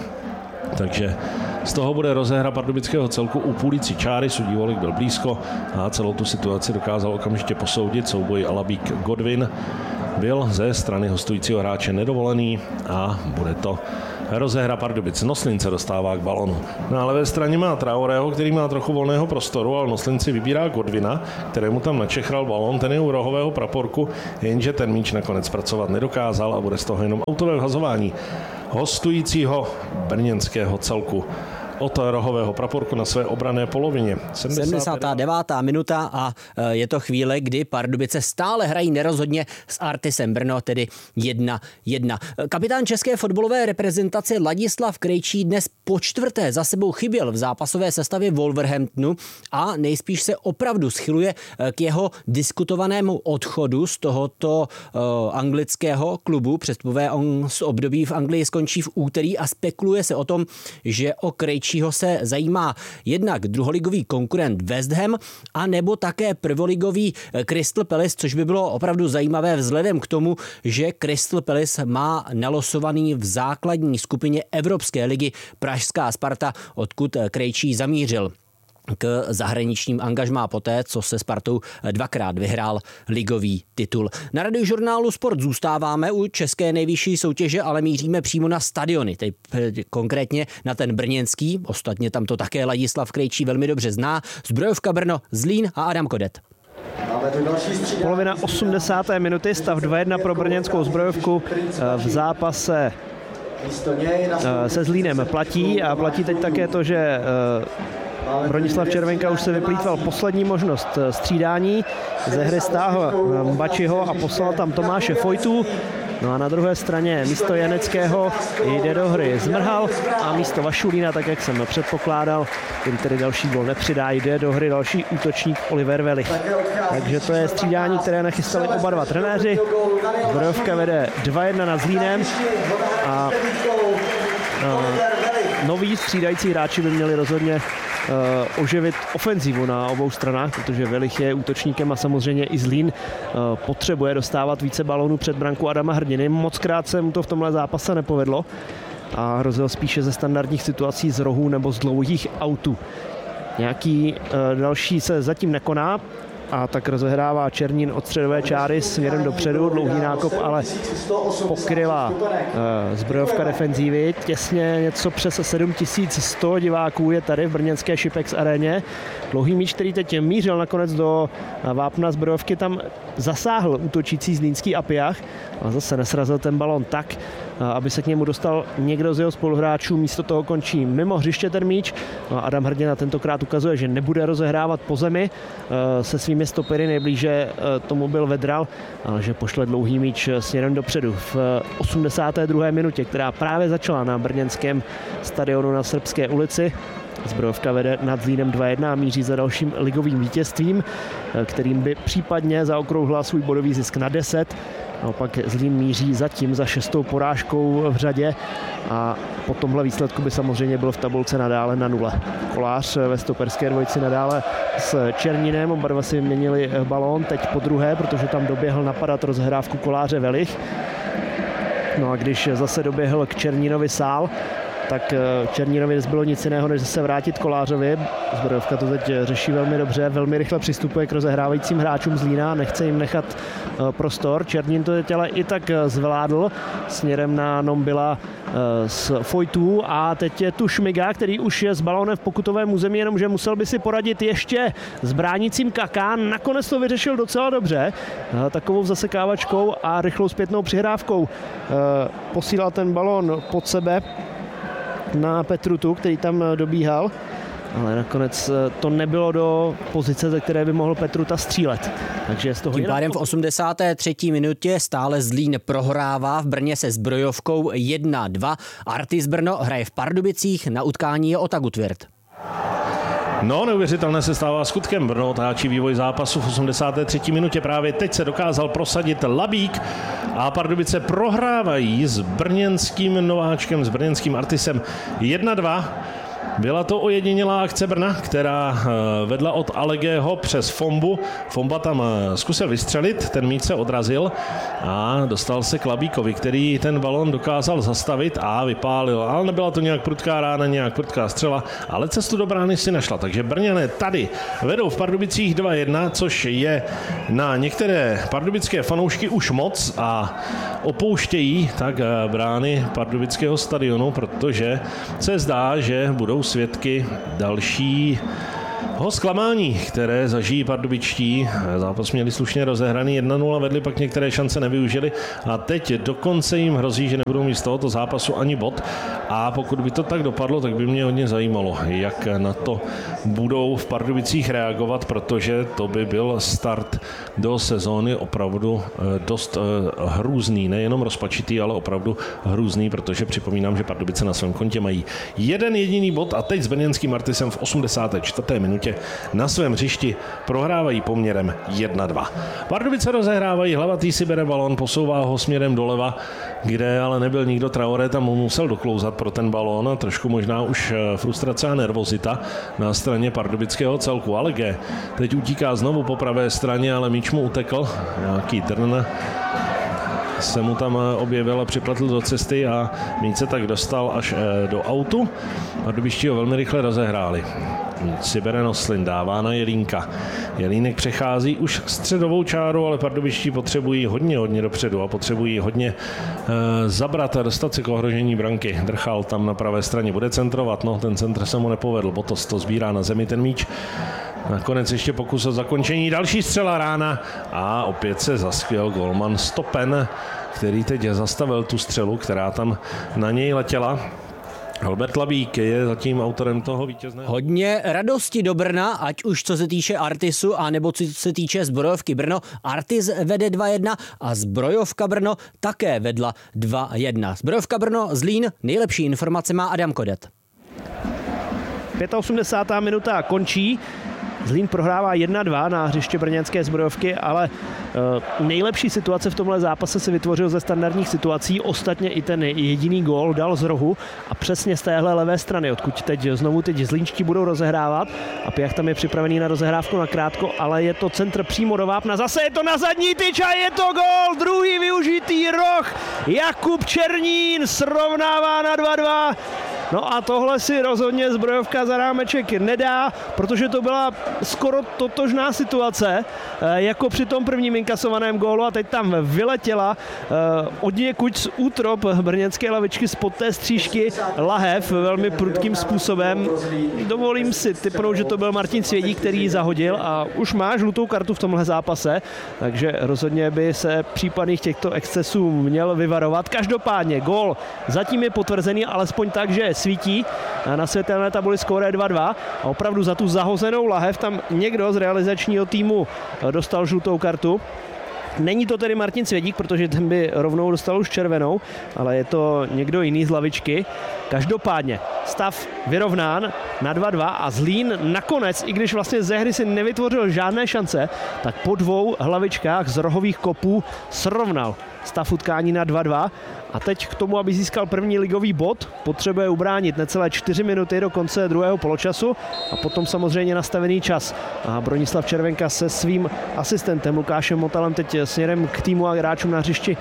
takže z toho bude rozehra pardubického celku u půlící čáry, sudí Volik byl blízko a celou tu situaci dokázal okamžitě posoudit. Souboj Labík Godwin byl ze strany hostujícího hráče nedovolený a bude to rozehra Pardubic. Noslin se dostává k balonu. Na levé straně má Traorého, který má trochu volného prostoru, ale Noslin si vybírá Godwina, kterému tam načechral balón, ten je u rohového praporku, jenže ten míč nakonec pracovat nedokázal a bude z toho jenom autové vhazování hostujícího brněnského celku od rohového praporku na své obranné polovině. sedmdesátá devátá minuta a je to chvíle, kdy Pardubice stále hrají nerozhodně s Artisem Brno, tedy jedna jedna. Kapitán české fotbalové reprezentace Ladislav Krejčí dnes po čtvrté za sebou chyběl v zápasové sestavě Wolverhamptonu a nejspíš se opravdu schyluje k jeho diskutovanému odchodu z tohoto uh, anglického klubu. Přestupové období v Anglii skončí v úterý a spekuluje se o tom, že o Krejčí se zajímá jednak druholigový konkurent West Ham a nebo také prvoligový Crystal Palace, což by bylo opravdu zajímavé vzhledem k tomu, že Crystal Palace má nalosovaný v základní skupině Evropské ligy pražská Sparta, odkud Krejčí zamířil k zahraničním angažmá poté, co se Spartou dvakrát vyhrál ligový titul. Na Radiožurnálu Sport zůstáváme u české nejvyšší soutěže, ale míříme přímo na stadiony, teď konkrétně na ten brněnský, ostatně tam to také Ladislav Krejčí velmi dobře zná, Zbrojovka Brno, Zlín a Adam Kodet. Polovina osmdesáté minuty, stav dva jedna pro brněnskou Zbrojovku v zápase se Zlínem platí a platí teď také to, že Bronislav Červenka už se vyplýtval poslední možnost střídání. Ze hry stáhl Mbačiho a poslal tam Tomáše Fojtu. No a na druhé straně místo Janeckého jde do hry Zmrhal a místo Vašulína, tak jak jsem předpokládal, který tedy další gol nepřidá, jde do hry další útočník Oliver Welich. Takže to je střídání, které nachystali oba dva trenéři. Zbrojovka vede dva jedna nad Zlínem a, a noví střídající hráči by měli rozhodně Uh, oživit ofenzivu na obou stranách, protože Welich je útočníkem a samozřejmě i Zlín uh, potřebuje dostávat více balónů před branku Adama Hrdiny. Mockrát se mu to v tomhle zápase nepovedlo a hrozil spíše ze standardních situací z rohů nebo z dlouhých autů. Nějaký uh, další se zatím nekoná a tak rozehrává Černín od středové čáry směrem dopředu, dlouhý nákop, ale pokryla uh, Zbrojovka defenzívy. Těsně něco přes sedm tisíc sto diváků je tady v brněnské Šipex aréně. Dlouhý míč, který teď mířil nakonec do vápna Zbrojovky, tam zasáhl útočící zlínský Apiach, ale zase nesrazil ten balon tak, aby se k němu dostal někdo z jeho spoluhráčů. Místo toho končí mimo hřiště ten míč. Adam Hrdina tentokrát ukazuje, že nebude rozehrávat po zemi se svými stopery, nejblíže tomu byl Vedral, ale že pošle dlouhý míč směrem dopředu. V osmdesáté druhé minutě, která právě začala na brněnském stadionu na Srbské ulici, Zbrojovka vede nad Zlínem dva jedna a míří za dalším ligovým vítězstvím, kterým by případně zaokrouhla svůj bodový zisk na deset. Naopak Zlín míří zatím za šestou porážkou v řadě a po tomhle výsledku by samozřejmě byl v tabulce nadále na nule. Kolář ve stoperské dvojici nadále s Černinem, oba dva si měnili balón, teď po druhé, protože tam doběhl napadat rozhrávku Koláře Welich. No a když zase doběhl k Černínovi Sál, tak Černínovi nezbylo nic jiného, než se vrátit Kolářovi. Zbrojovka to teď řeší velmi dobře, velmi rychle přistupuje k rozehrávajícím hráčům Zlína, nechce jim nechat prostor. Černín to teď ale i tak zvládl směrem na Nombila z Fojtů a teď je tu Šmiga, který už je s balónem v pokutovém území, jenomže musel by si poradit ještě s bránícím Kaká. Nakonec to vyřešil docela dobře, takovou zasekávačkou a rychlou zpětnou přihrávkou posílal ten balón pod sebe na Petrutu, který tam dobíhal, ale nakonec to nebylo do pozice, ze které by mohl Petruta střílet. Takže z toho tím pádem v osmdesáté třetí minutě stále Zlín prohrává v Brně se Zbrojovkou jedna dva. Artis Brno hraje v Pardubicích, na utkání je Ota Gutwirth. No, neuvěřitelné se stává skutkem. Brno otáčí vývoj zápasu v osmdesáté třetí minutě. Právě teď se dokázal prosadit Labík a Pardubice prohrávají s brněnským nováčkem, s brněnským Artisem jedna dva. Byla to ojedinělá akce Brna, která vedla od Allegého přes Fombu. Fomba tam zkusil vystřelit, ten míč se odrazil a dostal se k Labíkovi, který ten balon dokázal zastavit a vypálil. Ale nebyla to nějak prudká rána, nějak prudká střela, ale cestu do brány si našla. Takže Brňané tady vedou v Pardubicích dva jedna, což je na některé pardubické fanoušky už moc a opouštějí tak brány pardubického stadionu, protože se zdá, že budou svědky dalšího zklamání, které zažijí pardubičtí. Zápas měli slušně rozehraný jedna nula, vedli, pak některé šance nevyužili a teď dokonce jim hrozí, že nebudou mít z tohoto zápasu ani bod. A pokud by to tak dopadlo, tak by mě hodně zajímalo, jak na to budou v Pardubicích reagovat, protože to by byl start do sezóny opravdu dost hrůzný, nejenom rozpačitý, ale opravdu hrůzný, protože připomínám, že Pardubice na svém kontě mají jeden jediný bod a teď s brněnským Artisem v osmdesáté čtvrté minutě na svém hřišti prohrávají poměrem jedna dva. Pardubice rozehrávají, Hlavatý si bere balon, posouvá ho směrem doleva, kde ale nebyl nikdo, Traoré tam musel doklouzat pro ten balón a trošku možná už frustrace a nervozita na straně pardubického celku. Alege teď utíká znovu po pravé straně, ale míč mu utekl, nějaký drn se mu tam objevil a připletl do cesty a míč se tak dostal až do autu. Pardubičtí ho velmi rychle rozehráli. Si bere Noslin, dává na Jelínka. Jelínek přechází už středovou čáru, ale pardubičtí potřebují hodně, hodně dopředu a potřebují hodně e, zabrat a dostat se k ohrožení branky. Drchal tam na pravé straně bude centrovat, no ten centr se mu nepovedl, Botos to sbírá na zemi ten míč. Nakonec ještě pokus o zakončení, další střela rána a opět se zaskvěl golman Stopen, který teď zastavil tu střelu, která tam na něj letěla. Albert Labík je zatím autorem toho vítězného. Hodně radosti do Brna, ať už co se týče Artisu, anebo co se týče Zbrojovky Brno. Artis vede dva jedna a Zbrojovka Brno také vedla dva jedna. Zbrojovka Brno, Zlín, nejlepší informace má Adam Kodet. osmdesátá pátá minuta končí. Zlín prohrává jedna dva na hřiště brněnské Zbrojovky, ale e, nejlepší situace v tomhle zápase se vytvořil ze standardních situací. Ostatně i ten jediný gól dal z rohu a přesně z téhle levé strany, odkud teď znovu teď zlínští budou rozehrávat a Piach tam je připravený na rozehrávku na krátko, ale je to centr přímo do vápna. Zase je to na zadní tyč a je to gól! Druhý využitý roh. Jakub Černín srovnává na dva dva. No a tohle si rozhodně Zbrojovka za rámeček nedá, protože to byla skoro totožná situace jako při tom prvním inkasovaném gólu a teď tam vyletěla od někud z útrop brněnské lavičky spod té střížky lahev velmi prudkým způsobem. Dovolím si tipnout, že to byl Martin Svědík, který ji zahodil a už má žlutou kartu v tomhle zápase, takže rozhodně by se případných těchto excesů měl vyvarovat. Každopádně gól zatím je potvrzený alespoň tak, že svítí na světelné tabuli skóre dva dva a opravdu za tu zahozenou lahev tam někdo z realizačního týmu dostal žlutou kartu. Není to tedy Martin Svědík, protože ten by rovnou dostal už červenou, ale je to někdo jiný z lavičky. Každopádně stav vyrovnán na dva dva a Zlín nakonec, i když vlastně ze hry si nevytvořil žádné šance, tak po dvou hlavičkách z rohových kopů srovnal stav utkání na dva dva. A teď k tomu, aby získal první ligový bod, potřebuje ubránit necelé čtyři minuty do konce druhého poločasu a potom samozřejmě nastavený čas. A Bronislav Červenka se svým asistentem Lukášem Motalem teď směrem k týmu a hráčům na hřišti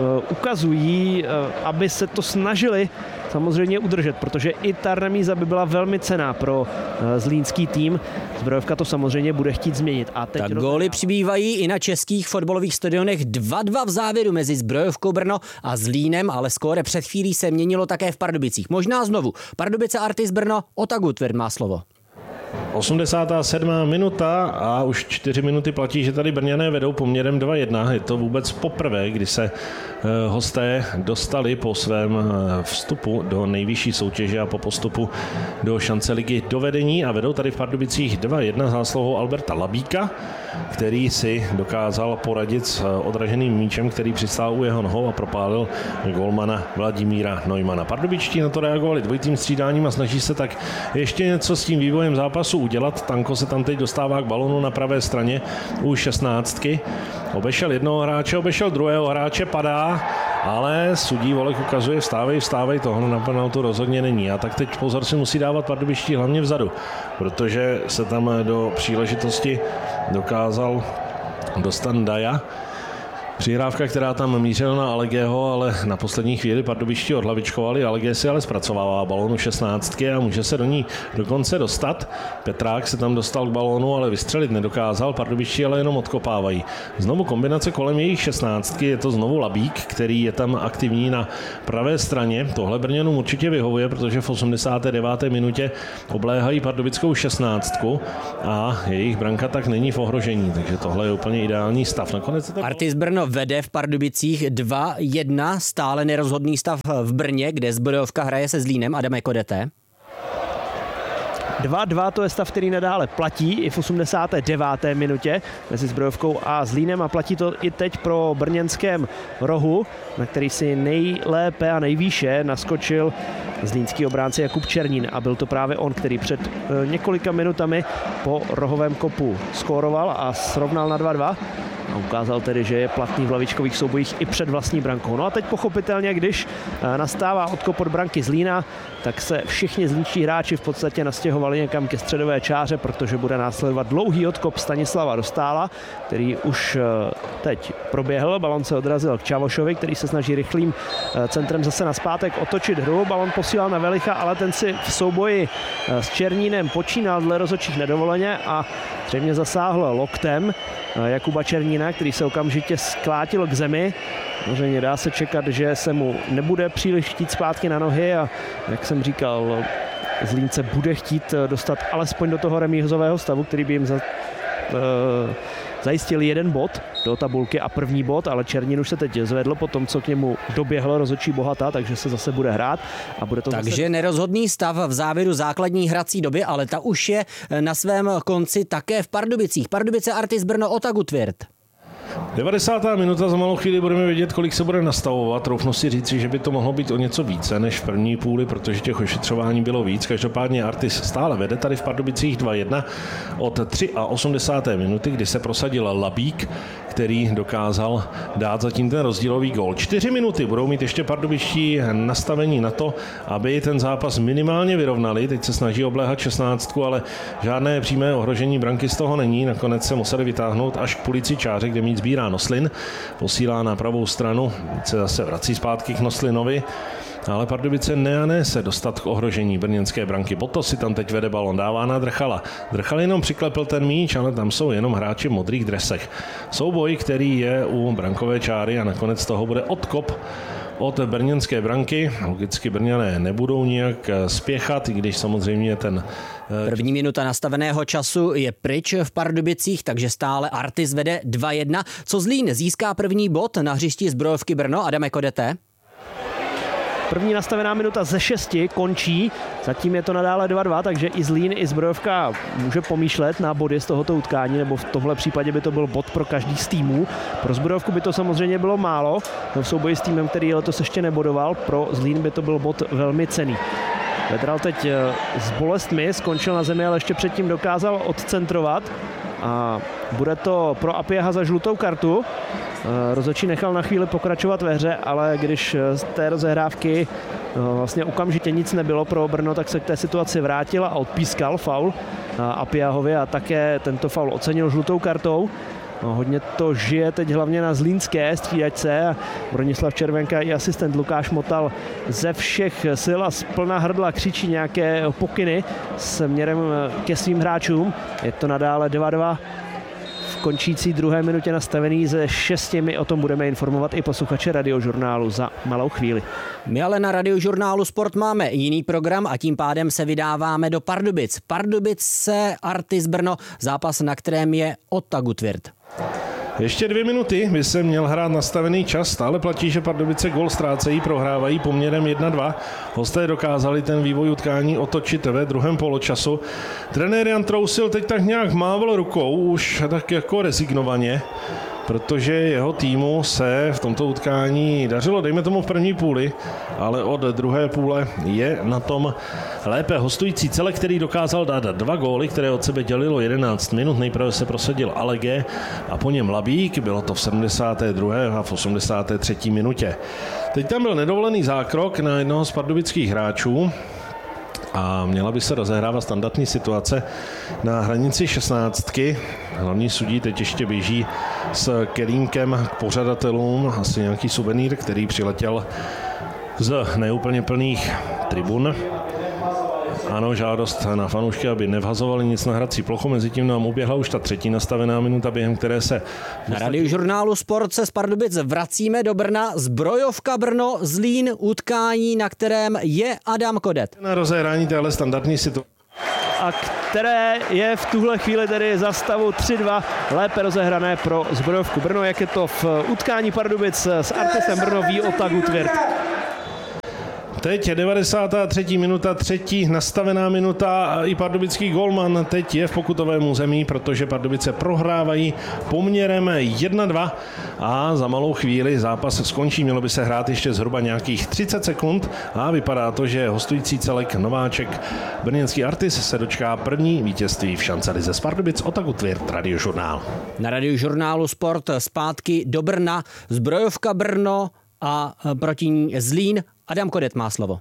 ukazují, aby se to snažili samozřejmě udržet, protože i ta remíza by byla velmi cenná pro zlínský tým. Zbrojovka to samozřejmě bude chtít změnit. A teď tak góly přibývají i na českých fotbalových stadionech. dva dva v závěru mezi Zbrojovkou Brno a Zlínem, ale skóre před chvílí se měnilo také v Pardubicích. Možná znovu. Pardubice Artis Brno, Otagu Tvrd má slovo. osmdesátá sedmá minuta a už čtyři minuty platí, že tady Brňané vedou poměrem dva jedna. Je to vůbec poprvé, kdy se hosté dostali po svém vstupu do nejvyšší soutěže a po postupu do šance ligy do vedení a vedou tady v Pardubicích dva jedna zásluhou Alberta Labíka, který si dokázal poradit s odraženým míčem, který přistál u jeho nohou a propálil golmana Vladimíra Neumana. Pardubičtí na to reagovali dvojitým střídáním a snaží se tak ještě něco s tím vývojem zápasu udělat. Tanko se tam teď dostává k balonu na pravé straně u šestnáctky. Obešel jednoho hráče, obešel druhého hráče, padá, ale sudí Volek ukazuje vstávej, vstávej, tohle na penaltu rozhodně není. A tak teď pozor si musí dávat Pardubičtí hlavně vzadu, protože se tam do příležitosti dokázal dostat Daja. Přihrávka, která tam mířila na Allegého, ale na poslední chvíli Pardubičtí odhlavičkovali. Allegé si ale zpracovává balonu šestnáctky a může se do ní dokonce dostat. Petrák se tam dostal k balonu, ale vystřelit nedokázal. Pardubičtí ale jenom odkopávají. Znovu kombinace kolem jejich šestnáctky, je to znovu Labík, který je tam aktivní na pravé straně. Tohle Brňanům určitě vyhovuje, protože v osmdesáté deváté minutě obléhají pardubickou šestnáctku a jejich branka tak není v ohrožení, takže tohle je úplně ideální stav. Nakonec je to... Artis Brno vede v Pardubicích dva jedna, stále nerozhodný stav v Brně, kde Zbrojovka hraje se Zlínem. Adame Kodete. dva dva to je stav, který nadále platí i v osmdesáté deváté minutě mezi Zbrojovkou a Zlínem a platí to i teď pro brněnském rohu, na který si nejlépe a nejvýše naskočil zlínský obránce Jakub Černín a byl to právě on, který před několika minutami po rohovém kopu skóroval a srovnal na dva dva. A ukázal tedy, že je platný v lavičkových soubojích i před vlastní brankou. No a teď pochopitelně, když nastává odkop od branky Zlína, tak se všichni zlínští hráči v podstatě nastěhovali někam ke středové čáře, protože bude následovat dlouhý odkop Stanislava Dostála, který už teď proběhl. Balon se odrazil k Čavošovi, který se snaží rychlým centrem zase nazpátek otočit hru. Balon posílal na Velicha, ale ten si v souboji s Černínem počínal dle rozhodčích nedovoleně a zřejmě zasáhl loktem Jakuba Černína, který se okamžitě sklátil k zemi. Samozřejmě dá se čekat, že se mu nebude příliš chtít zpátky na nohy a jak jsem říkal, Zlínce bude chtít dostat alespoň do toho remízového stavu, který by jim za, uh, zajistil jeden bod do tabulky a první bod, ale Černín už se teď zvedl po tom, co k němu doběhl rozhodčí Bohata, takže se zase bude hrát. A bude to takže zase... nerozhodný stav v závěru základní hrací doby, ale ta už je na svém konci také v Pardubicích. Pardubice Artis Brno, Otagu Tvrd. devadesátá minuta, za malou chvíli budeme vědět, kolik se bude nastavovat. Troufnu si říci, že by to mohlo být o něco více než v první půli, protože těch ošetřování bylo víc. Každopádně Artis stále vede tady v Pardubicích dva jedna od osmdesáté třetí minuty, kdy se prosadil Labík, který dokázal dát zatím ten rozdílový gól. Čtyři minuty budou mít ještě pardubičtí nastavení na to, aby ten zápas minimálně vyrovnali. Teď se snaží obléhat šestnáctku, ale žádné přímé ohrožení branky z toho není. Nakonec se museli vytáhnout až k Pulici čáře, kde míč sbírá Noslin. Posílá na pravou stranu, se zase vrací zpátky k Noslinovi. Ale Pardubice ne a ne se dostat k ohrožení brněnské branky. Boto si tam teď vede balon, dává na Drchala. Drchal jenom přiklepil ten míč, ale tam jsou jenom hráči v modrých dresech. Souboj, který je u brankové čáry a nakonec toho bude odkop od brněnské branky. Logicky Brňané nebudou nijak spěchat, i když samozřejmě ten... První minuta nastaveného času je pryč v Pardubicích, takže stále Artis vede dva jedna. Co Zlín získá první bod na hřišti Zbrojovky Brno? Adame Kodete. První nastavená minuta ze šesti končí, zatím je to nadále dva dva, takže i Zlín, i Zbrojovka může pomýšlet na body z tohoto utkání, nebo v tomhle případě by to byl bod pro každý z týmů. Pro Zbrojovku by to samozřejmě bylo málo, v souboji s týmem, který letos ještě nebodoval, pro Zlín by to byl bod velmi cenný. Vedral teď s bolestmi, skončil na zemi, ale ještě předtím dokázal odcentrovat. a bude to pro Apieha za žlutou kartu. Rozhodčí nechal na chvíli pokračovat ve hře, ale když z té rozehrávky vlastně okamžitě nic nebylo pro Brno, tak se k té situaci vrátil a odpískal faul Apiehovi a také tento faul ocenil žlutou kartou. No, hodně to žije teď hlavně na zlínské střídačce a Bronislav Červenka i asistent Lukáš Motal ze všech sil a z plná hrdla křičí nějaké pokyny směrem ke svým hráčům. Je to nadále dva dva. V končící druhé minutě nastavený ze šesti. My o tom budeme informovat i posluchače Radiožurnálu za malou chvíli. My ale na Radiožurnálu Sport máme jiný program a tím pádem se vydáváme do Pardubic. Pardubice Artis Brno, zápas, na kterém je Ota Gutwirth. Ještě dvě minuty by se měl hrát nastavený čas. Stále platí, že Pardubice gól ztrácejí, prohrávají poměrem jedna dva. Hosté dokázali ten vývoj utkání otočit ve druhém poločasu. Trenér Jan Trousil teď tak nějak mával rukou, už tak jako rezignovaně, protože jeho týmu se v tomto utkání dařilo, dejme tomu v první půli, ale od druhé půle je na tom lépe. Hostující Celek, který dokázal dát dva góly, které od sebe dělilo jedenáct minut, nejprve se prosadil Alege a po něm Labík, bylo to v sedmdesáté druhé a v osmdesáté třetí minutě. Teď tam byl nedovolený zákrok na jednoho z pardubických hráčů a měla by se rozehrávat standardní situace na hranici šestnáctky. Hlavní sudí teď ještě běží s kelímkem k pořadatelům, asi nějaký suvenýr, který přiletěl z neúplně plných tribun. Ano, žádost na fanoušky, aby nevhazovali nic na hrací plochu. Mezitím nám uběhla už ta třetí nastavená minuta, během které se... Na Radiožurnálu Sport se z Pardubic vracíme do Brna. Zbrojovka Brno, Zlín, utkání, na kterém je Adam Kodet. Na rozehrání téhle standardní situace. A které je v tuhle chvíli tedy za stavu tři dva lépe rozehrané pro Zbrojovku Brno. Jak je to v utkání Pardubic s Artisem Brno, ví Ota Gutwirth. Teď je devadesátá třetí minuta, třetí nastavená minuta a i pardubický golman teď je v pokutovém území, protože Pardubice prohrávají poměrem jedna dva a za malou chvíli zápas skončí. Mělo by se hrát ještě zhruba nějakých třicet sekund a vypadá to, že hostující Celek nováček brněnský Artis se dočká první vítězství v šancelize z Pardubic. Ota Gutwirth, Radiožurnál. Na Radiožurnálu Sport zpátky do Brna, Zbrojovka Brno a proti ní Zlín. Adam Kodet má slovo.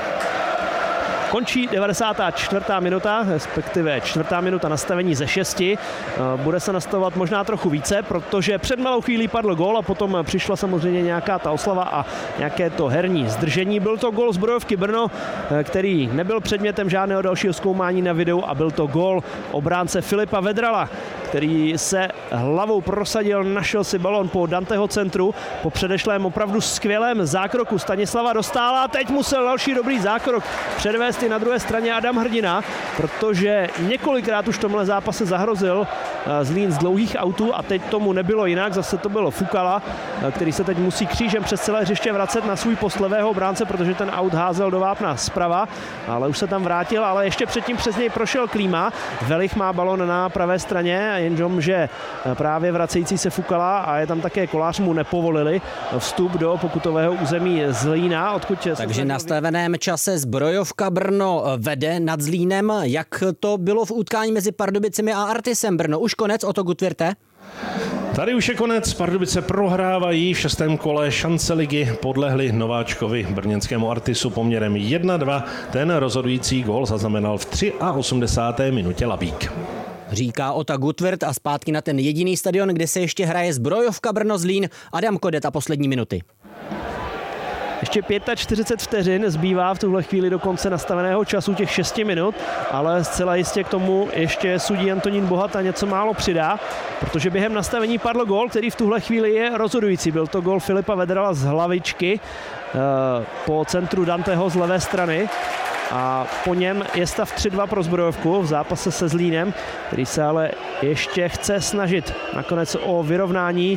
Končí devadesátá čtvrtá minuta, respektive čtvrtá minuta nastavení ze šesti. Bude se nastavovat možná trochu více, protože před malou chvílí padl gól a potom přišla samozřejmě nějaká ta oslava a nějaké to herní zdržení. Byl to gól Zbrojovky Brno, který nebyl předmětem žádného dalšího zkoumání na videu a byl to gól obránce Filipa Vedrala, který se hlavou prosadil, našel si balon po Danteho centru, po předešlém opravdu skvělém zákroku Stanislava Dostála. Teď musel další dobrý zákrok předvést i na druhé straně Adam Hrdina, protože několikrát už v tomhle zápase zahrozil Zlín z dlouhých autů a teď tomu nebylo jinak, zase to bylo Fukala, který se teď musí křížem přes celé hřiště vracet na svůj post levého obránce, protože ten aut házel do vápna zprava, ale už se tam vrátil, ale ještě předtím přes něj prošel Klíma. Velich má balon na pravé straně, jenže právě vracející se Fukala a je tam také Kolář mu nepovolili vstup do pokutového území Zlína, odkud... Takže na nastaveném čase Zbrojovka Brno vede nad Zlínem. Jak to bylo v utkání mezi Pardubicemi a Artisem Brno? Už konec, Oto Gutwirthe? Tady už je konec, Pardubice prohrávají v šestém kole šance ligy, podlehli nováčkovi brněnskému Artisu poměrem jedna dva. Ten rozhodující gól zaznamenal v osmdesáté třetí minutě Labík. Říká Ota Gutwirth a zpátky na ten jediný stadion, kde se ještě hraje Zbrojovka Brno Zlín. Adam Kodet a poslední minuty. Ještě čtyřicet pět vteřin zbývá v tuhle chvíli do konce nastaveného času těch šesti minut, ale zcela jistě k tomu ještě sudí Antonín Bohata něco málo přidá, protože během nastavení padl gól, který v tuhle chvíli je rozhodující. Byl to gól Filipa Vedrala z hlavičky po centru Danteho z levé strany. A po něm je stav tři dva pro Zbrojovku v zápase se Zlínem, který se ale ještě chce snažit nakonec o vyrovnání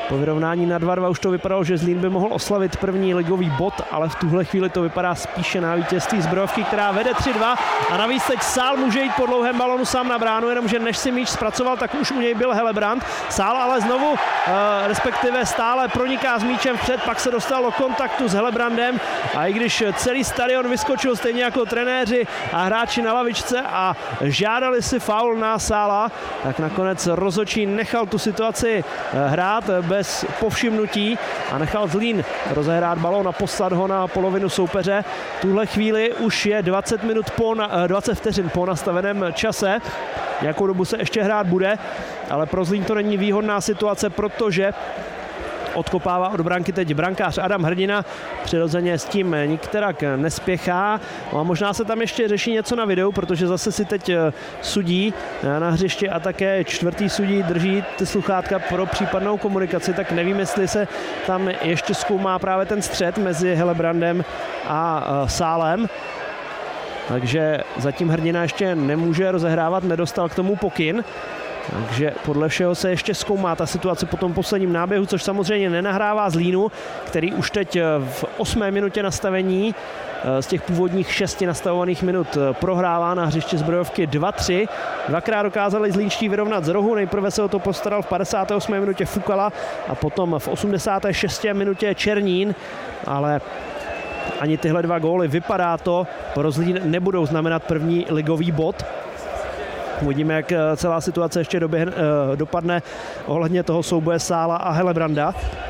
Po vyrovnání na dva dva už to vypadalo, že Zlín by mohl oslavit první ligový bod, ale v tuhle chvíli to vypadá spíše na vítězství Zbrojovky, která vede tři dva a navíc teď Sál může jít po dlouhém balonu sám na bránu, jenomže než si míč zpracoval, tak už u něj byl Helebrant. Sál ale znovu, uh, respektive stále proniká s míčem vpřed, pak se dostal do kontaktu s Helebrandem a i když celý stadion vyskočil stejně jako trenéři a hráči na lavičce a žádali si faul na Sála, tak nakonec rozhodčí nechal tu situaci hrát bez povšimnutí a nechal Zlín rozehrát balón a poslat ho na polovinu soupeře. V tuhle chvíli už je dvacet minut po, dvacet vteřin po nastaveném čase. Jakou dobu se ještě hrát bude, ale pro Zlín to není výhodná situace, protože odkopává od branky teď brankář Adam Hrdina. Přirozeně s tím nikterak nespěchá. No a možná se tam ještě řeší něco na videu, protože zase si teď sudí na hřišti a také čtvrtý sudí drží ty sluchátka pro případnou komunikaci, tak nevím, jestli se tam ještě zkoumá právě ten střet mezi Helebrandem a Sálem. Takže zatím Hrdina ještě nemůže rozehrávat, nedostal k tomu pokyn. Takže podle všeho se ještě zkoumá ta situace po tom posledním náběhu, což samozřejmě nenahrává Zlínu, který už teď v osmé minutě nastavení z těch původních šesti nastavovaných minut prohrává na hřišti Zbrojovky dva tři. Dvakrát dokázali zlínští vyrovnat z rohu, nejprve se o to postaral v padesáté osmé minutě Fukala a potom v osmdesáté šesté minutě Černín, ale ani tyhle dva góly, vypadá to, pro Zlín nebudou znamenat první ligový bod. Uvidíme, jak celá situace ještě doběhne, dopadne ohledně toho souboje Sála a Helebranda.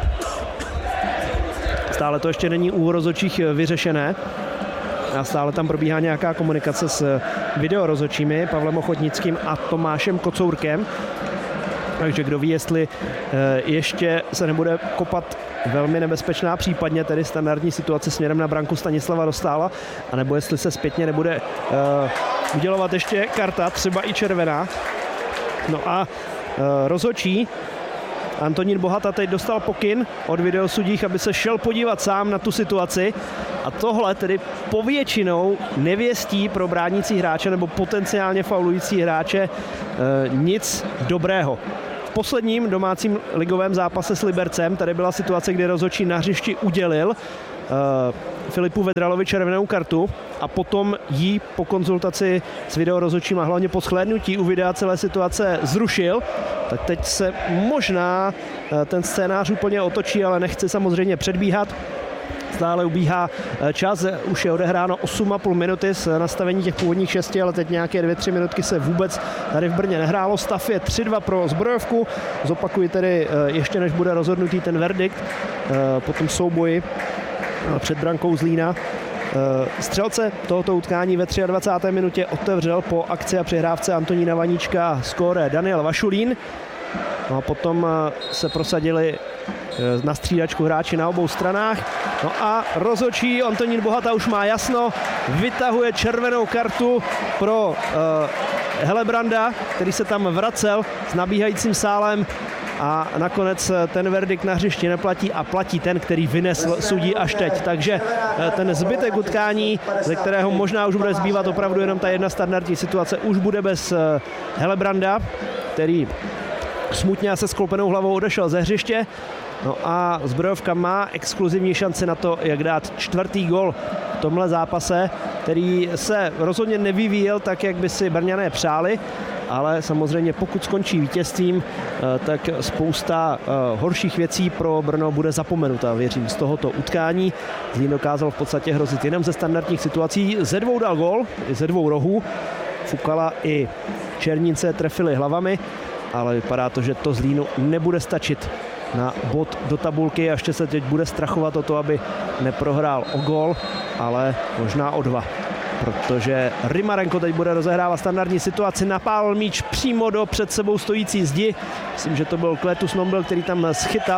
Stále to ještě není u rozhodčích vyřešené a stále tam probíhá nějaká komunikace s videorozhodčími Pavlem Ochotnickým a Tomášem Kocourkem. Takže kdo ví, jestli ještě se nebude kopat velmi nebezpečná, případně tedy standardní situace směrem na branku Stanislava Dostála, anebo jestli se zpětně nebude uh, udělovat ještě karta, třeba i červená. No a uh, rozhodčí Antonín Bohata teď dostal pokyn od videosudích, aby se šel podívat sám na tu situaci a tohle tedy povětšinou nevěstí pro bránící hráče nebo potenciálně faulující hráče uh, nic dobrého. V posledním domácím ligovém zápase s Libercem tady byla situace, kdy rozhodčí na hřišti udělil uh, Filipu Vedralovi červenou kartu a potom jí po konzultaci s videorozhodčím a hlavně po shlédnutí u videa celé situace zrušil. Tak teď se možná uh, ten scénář úplně otočí, ale nechci samozřejmě předbíhat. Stále ubíhá čas, už je odehráno osm a půl minuty z nastavení těch původních šesti, ale teď nějaké dvě, tři minutky se vůbec tady v Brně nehrálo. Stav je tři dva pro Zbrojovku. Zopakuji tedy ještě, než bude rozhodnutý ten verdikt po tom souboji před brankou Zlína. Střelce tohoto utkání ve dvacáté třetí minutě otevřel po akci a přihrávce Antonína Vaníčka skóre Daniel Vašulín. No a potom se prosadili na střídačku hráči na obou stranách. No a rozhodčí Antonín Bohata už má jasno, vytahuje červenou kartu pro uh, Helebranda, který se tam vracel s nabíhajícím Sálem a nakonec ten verdikt na hřišti neplatí a platí ten, který vynesl sudí až teď. Takže ten zbytek utkání, ze kterého možná už bude zbývat opravdu jenom ta jedna standardní situace, už bude bez Helebranda, který smutně a se skloupenou hlavou odešel ze hřiště. No a Zbrojovka má exkluzivní šanci na to, jak dát čtvrtý gol v tomhle zápase, který se rozhodně nevyvíjel tak, jak by si Brňané přáli, ale samozřejmě pokud skončí vítězstvím, tak spousta horších věcí pro Brno bude zapomenuta, věřím, z tohoto utkání. Zlín dokázal v podstatě hrozit jenom ze standardních situací. Ze dvou dal gol, ze dvou rohů. Fukala i Černín se trefili hlavami, ale vypadá to, že to Zlínu nebude stačit na bod do tabulky a ještě se teď bude strachovat o to, aby neprohrál o gol, ale možná o dva. Protože Rymarenko teď bude rozehrávat standardní situaci, napálil míč přímo do před sebou stojící zdi. Myslím, že to byl Kletus Nombel, který tam schytal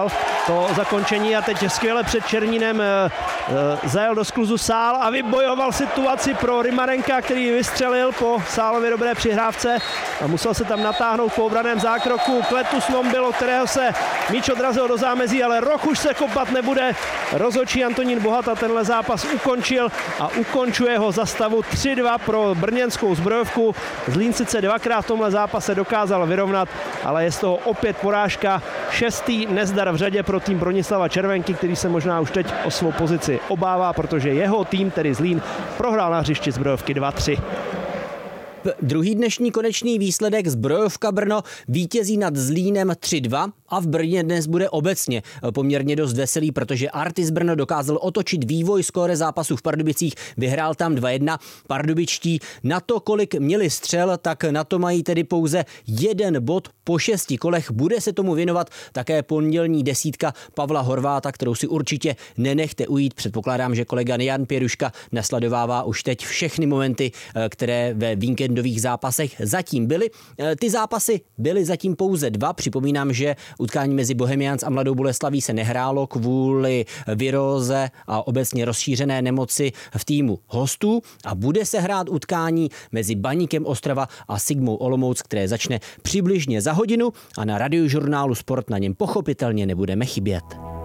to zakončení a teď skvěle před Černínem zajel do skluzu Sál a vybojoval situaci pro Rymarenka, který vystřelil po Sálově dobré přihrávce a musel se tam natáhnout po obraném zákroku. Kletus Nombilo, kterého se míč odrazil do zámezí, ale roh už se kopat nebude. Rozhodčí Antonín Bohata tenhle zápas ukončil a ukončuje ho za stavu tři dva pro brněnskou Zbrojovku. Zlín sice dvakrát v tomhle zápase dokázal vyrovnat, ale je z toho opět porážka. Šestý nezdar v řadě pro tým Bronislava Červenky, který se možná už teď o svou pozici obává, protože jeho tým, tedy Zlín, prohrál na hřišti Zbrojovky dva tři. Druhý dnešní konečný výsledek Zbrojovka Brno vítězí nad Zlínem tři dva a v Brně dnes bude obecně poměrně dost veselý, protože Artis Brno dokázal otočit vývoj skóre zápasu v Pardubicích, vyhrál tam dva jedna. Pardubičtí na to, kolik měli střel, tak na to mají tedy pouze jeden bod po šesti kolech. Bude se tomu věnovat také pondělní desítka Pavla Horváta, kterou si určitě nenechte ujít. Předpokládám, že kolega Jan Pěruška nasledovává už teď všechny momenty, které ve víkendových zápasech zatím byly. Ty zápasy byly zatím pouze dva. Připomínám, že utkání mezi Bohemians a Mladou Boleslaví se nehrálo kvůli viróze a obecně rozšířené nemoci v týmu hostů a bude se hrát utkání mezi Baníkem Ostrava a Sigmou Olomouc, které začne přibližně za hodinu a na Radiožurnálu Sport na něm pochopitelně nebudeme chybět.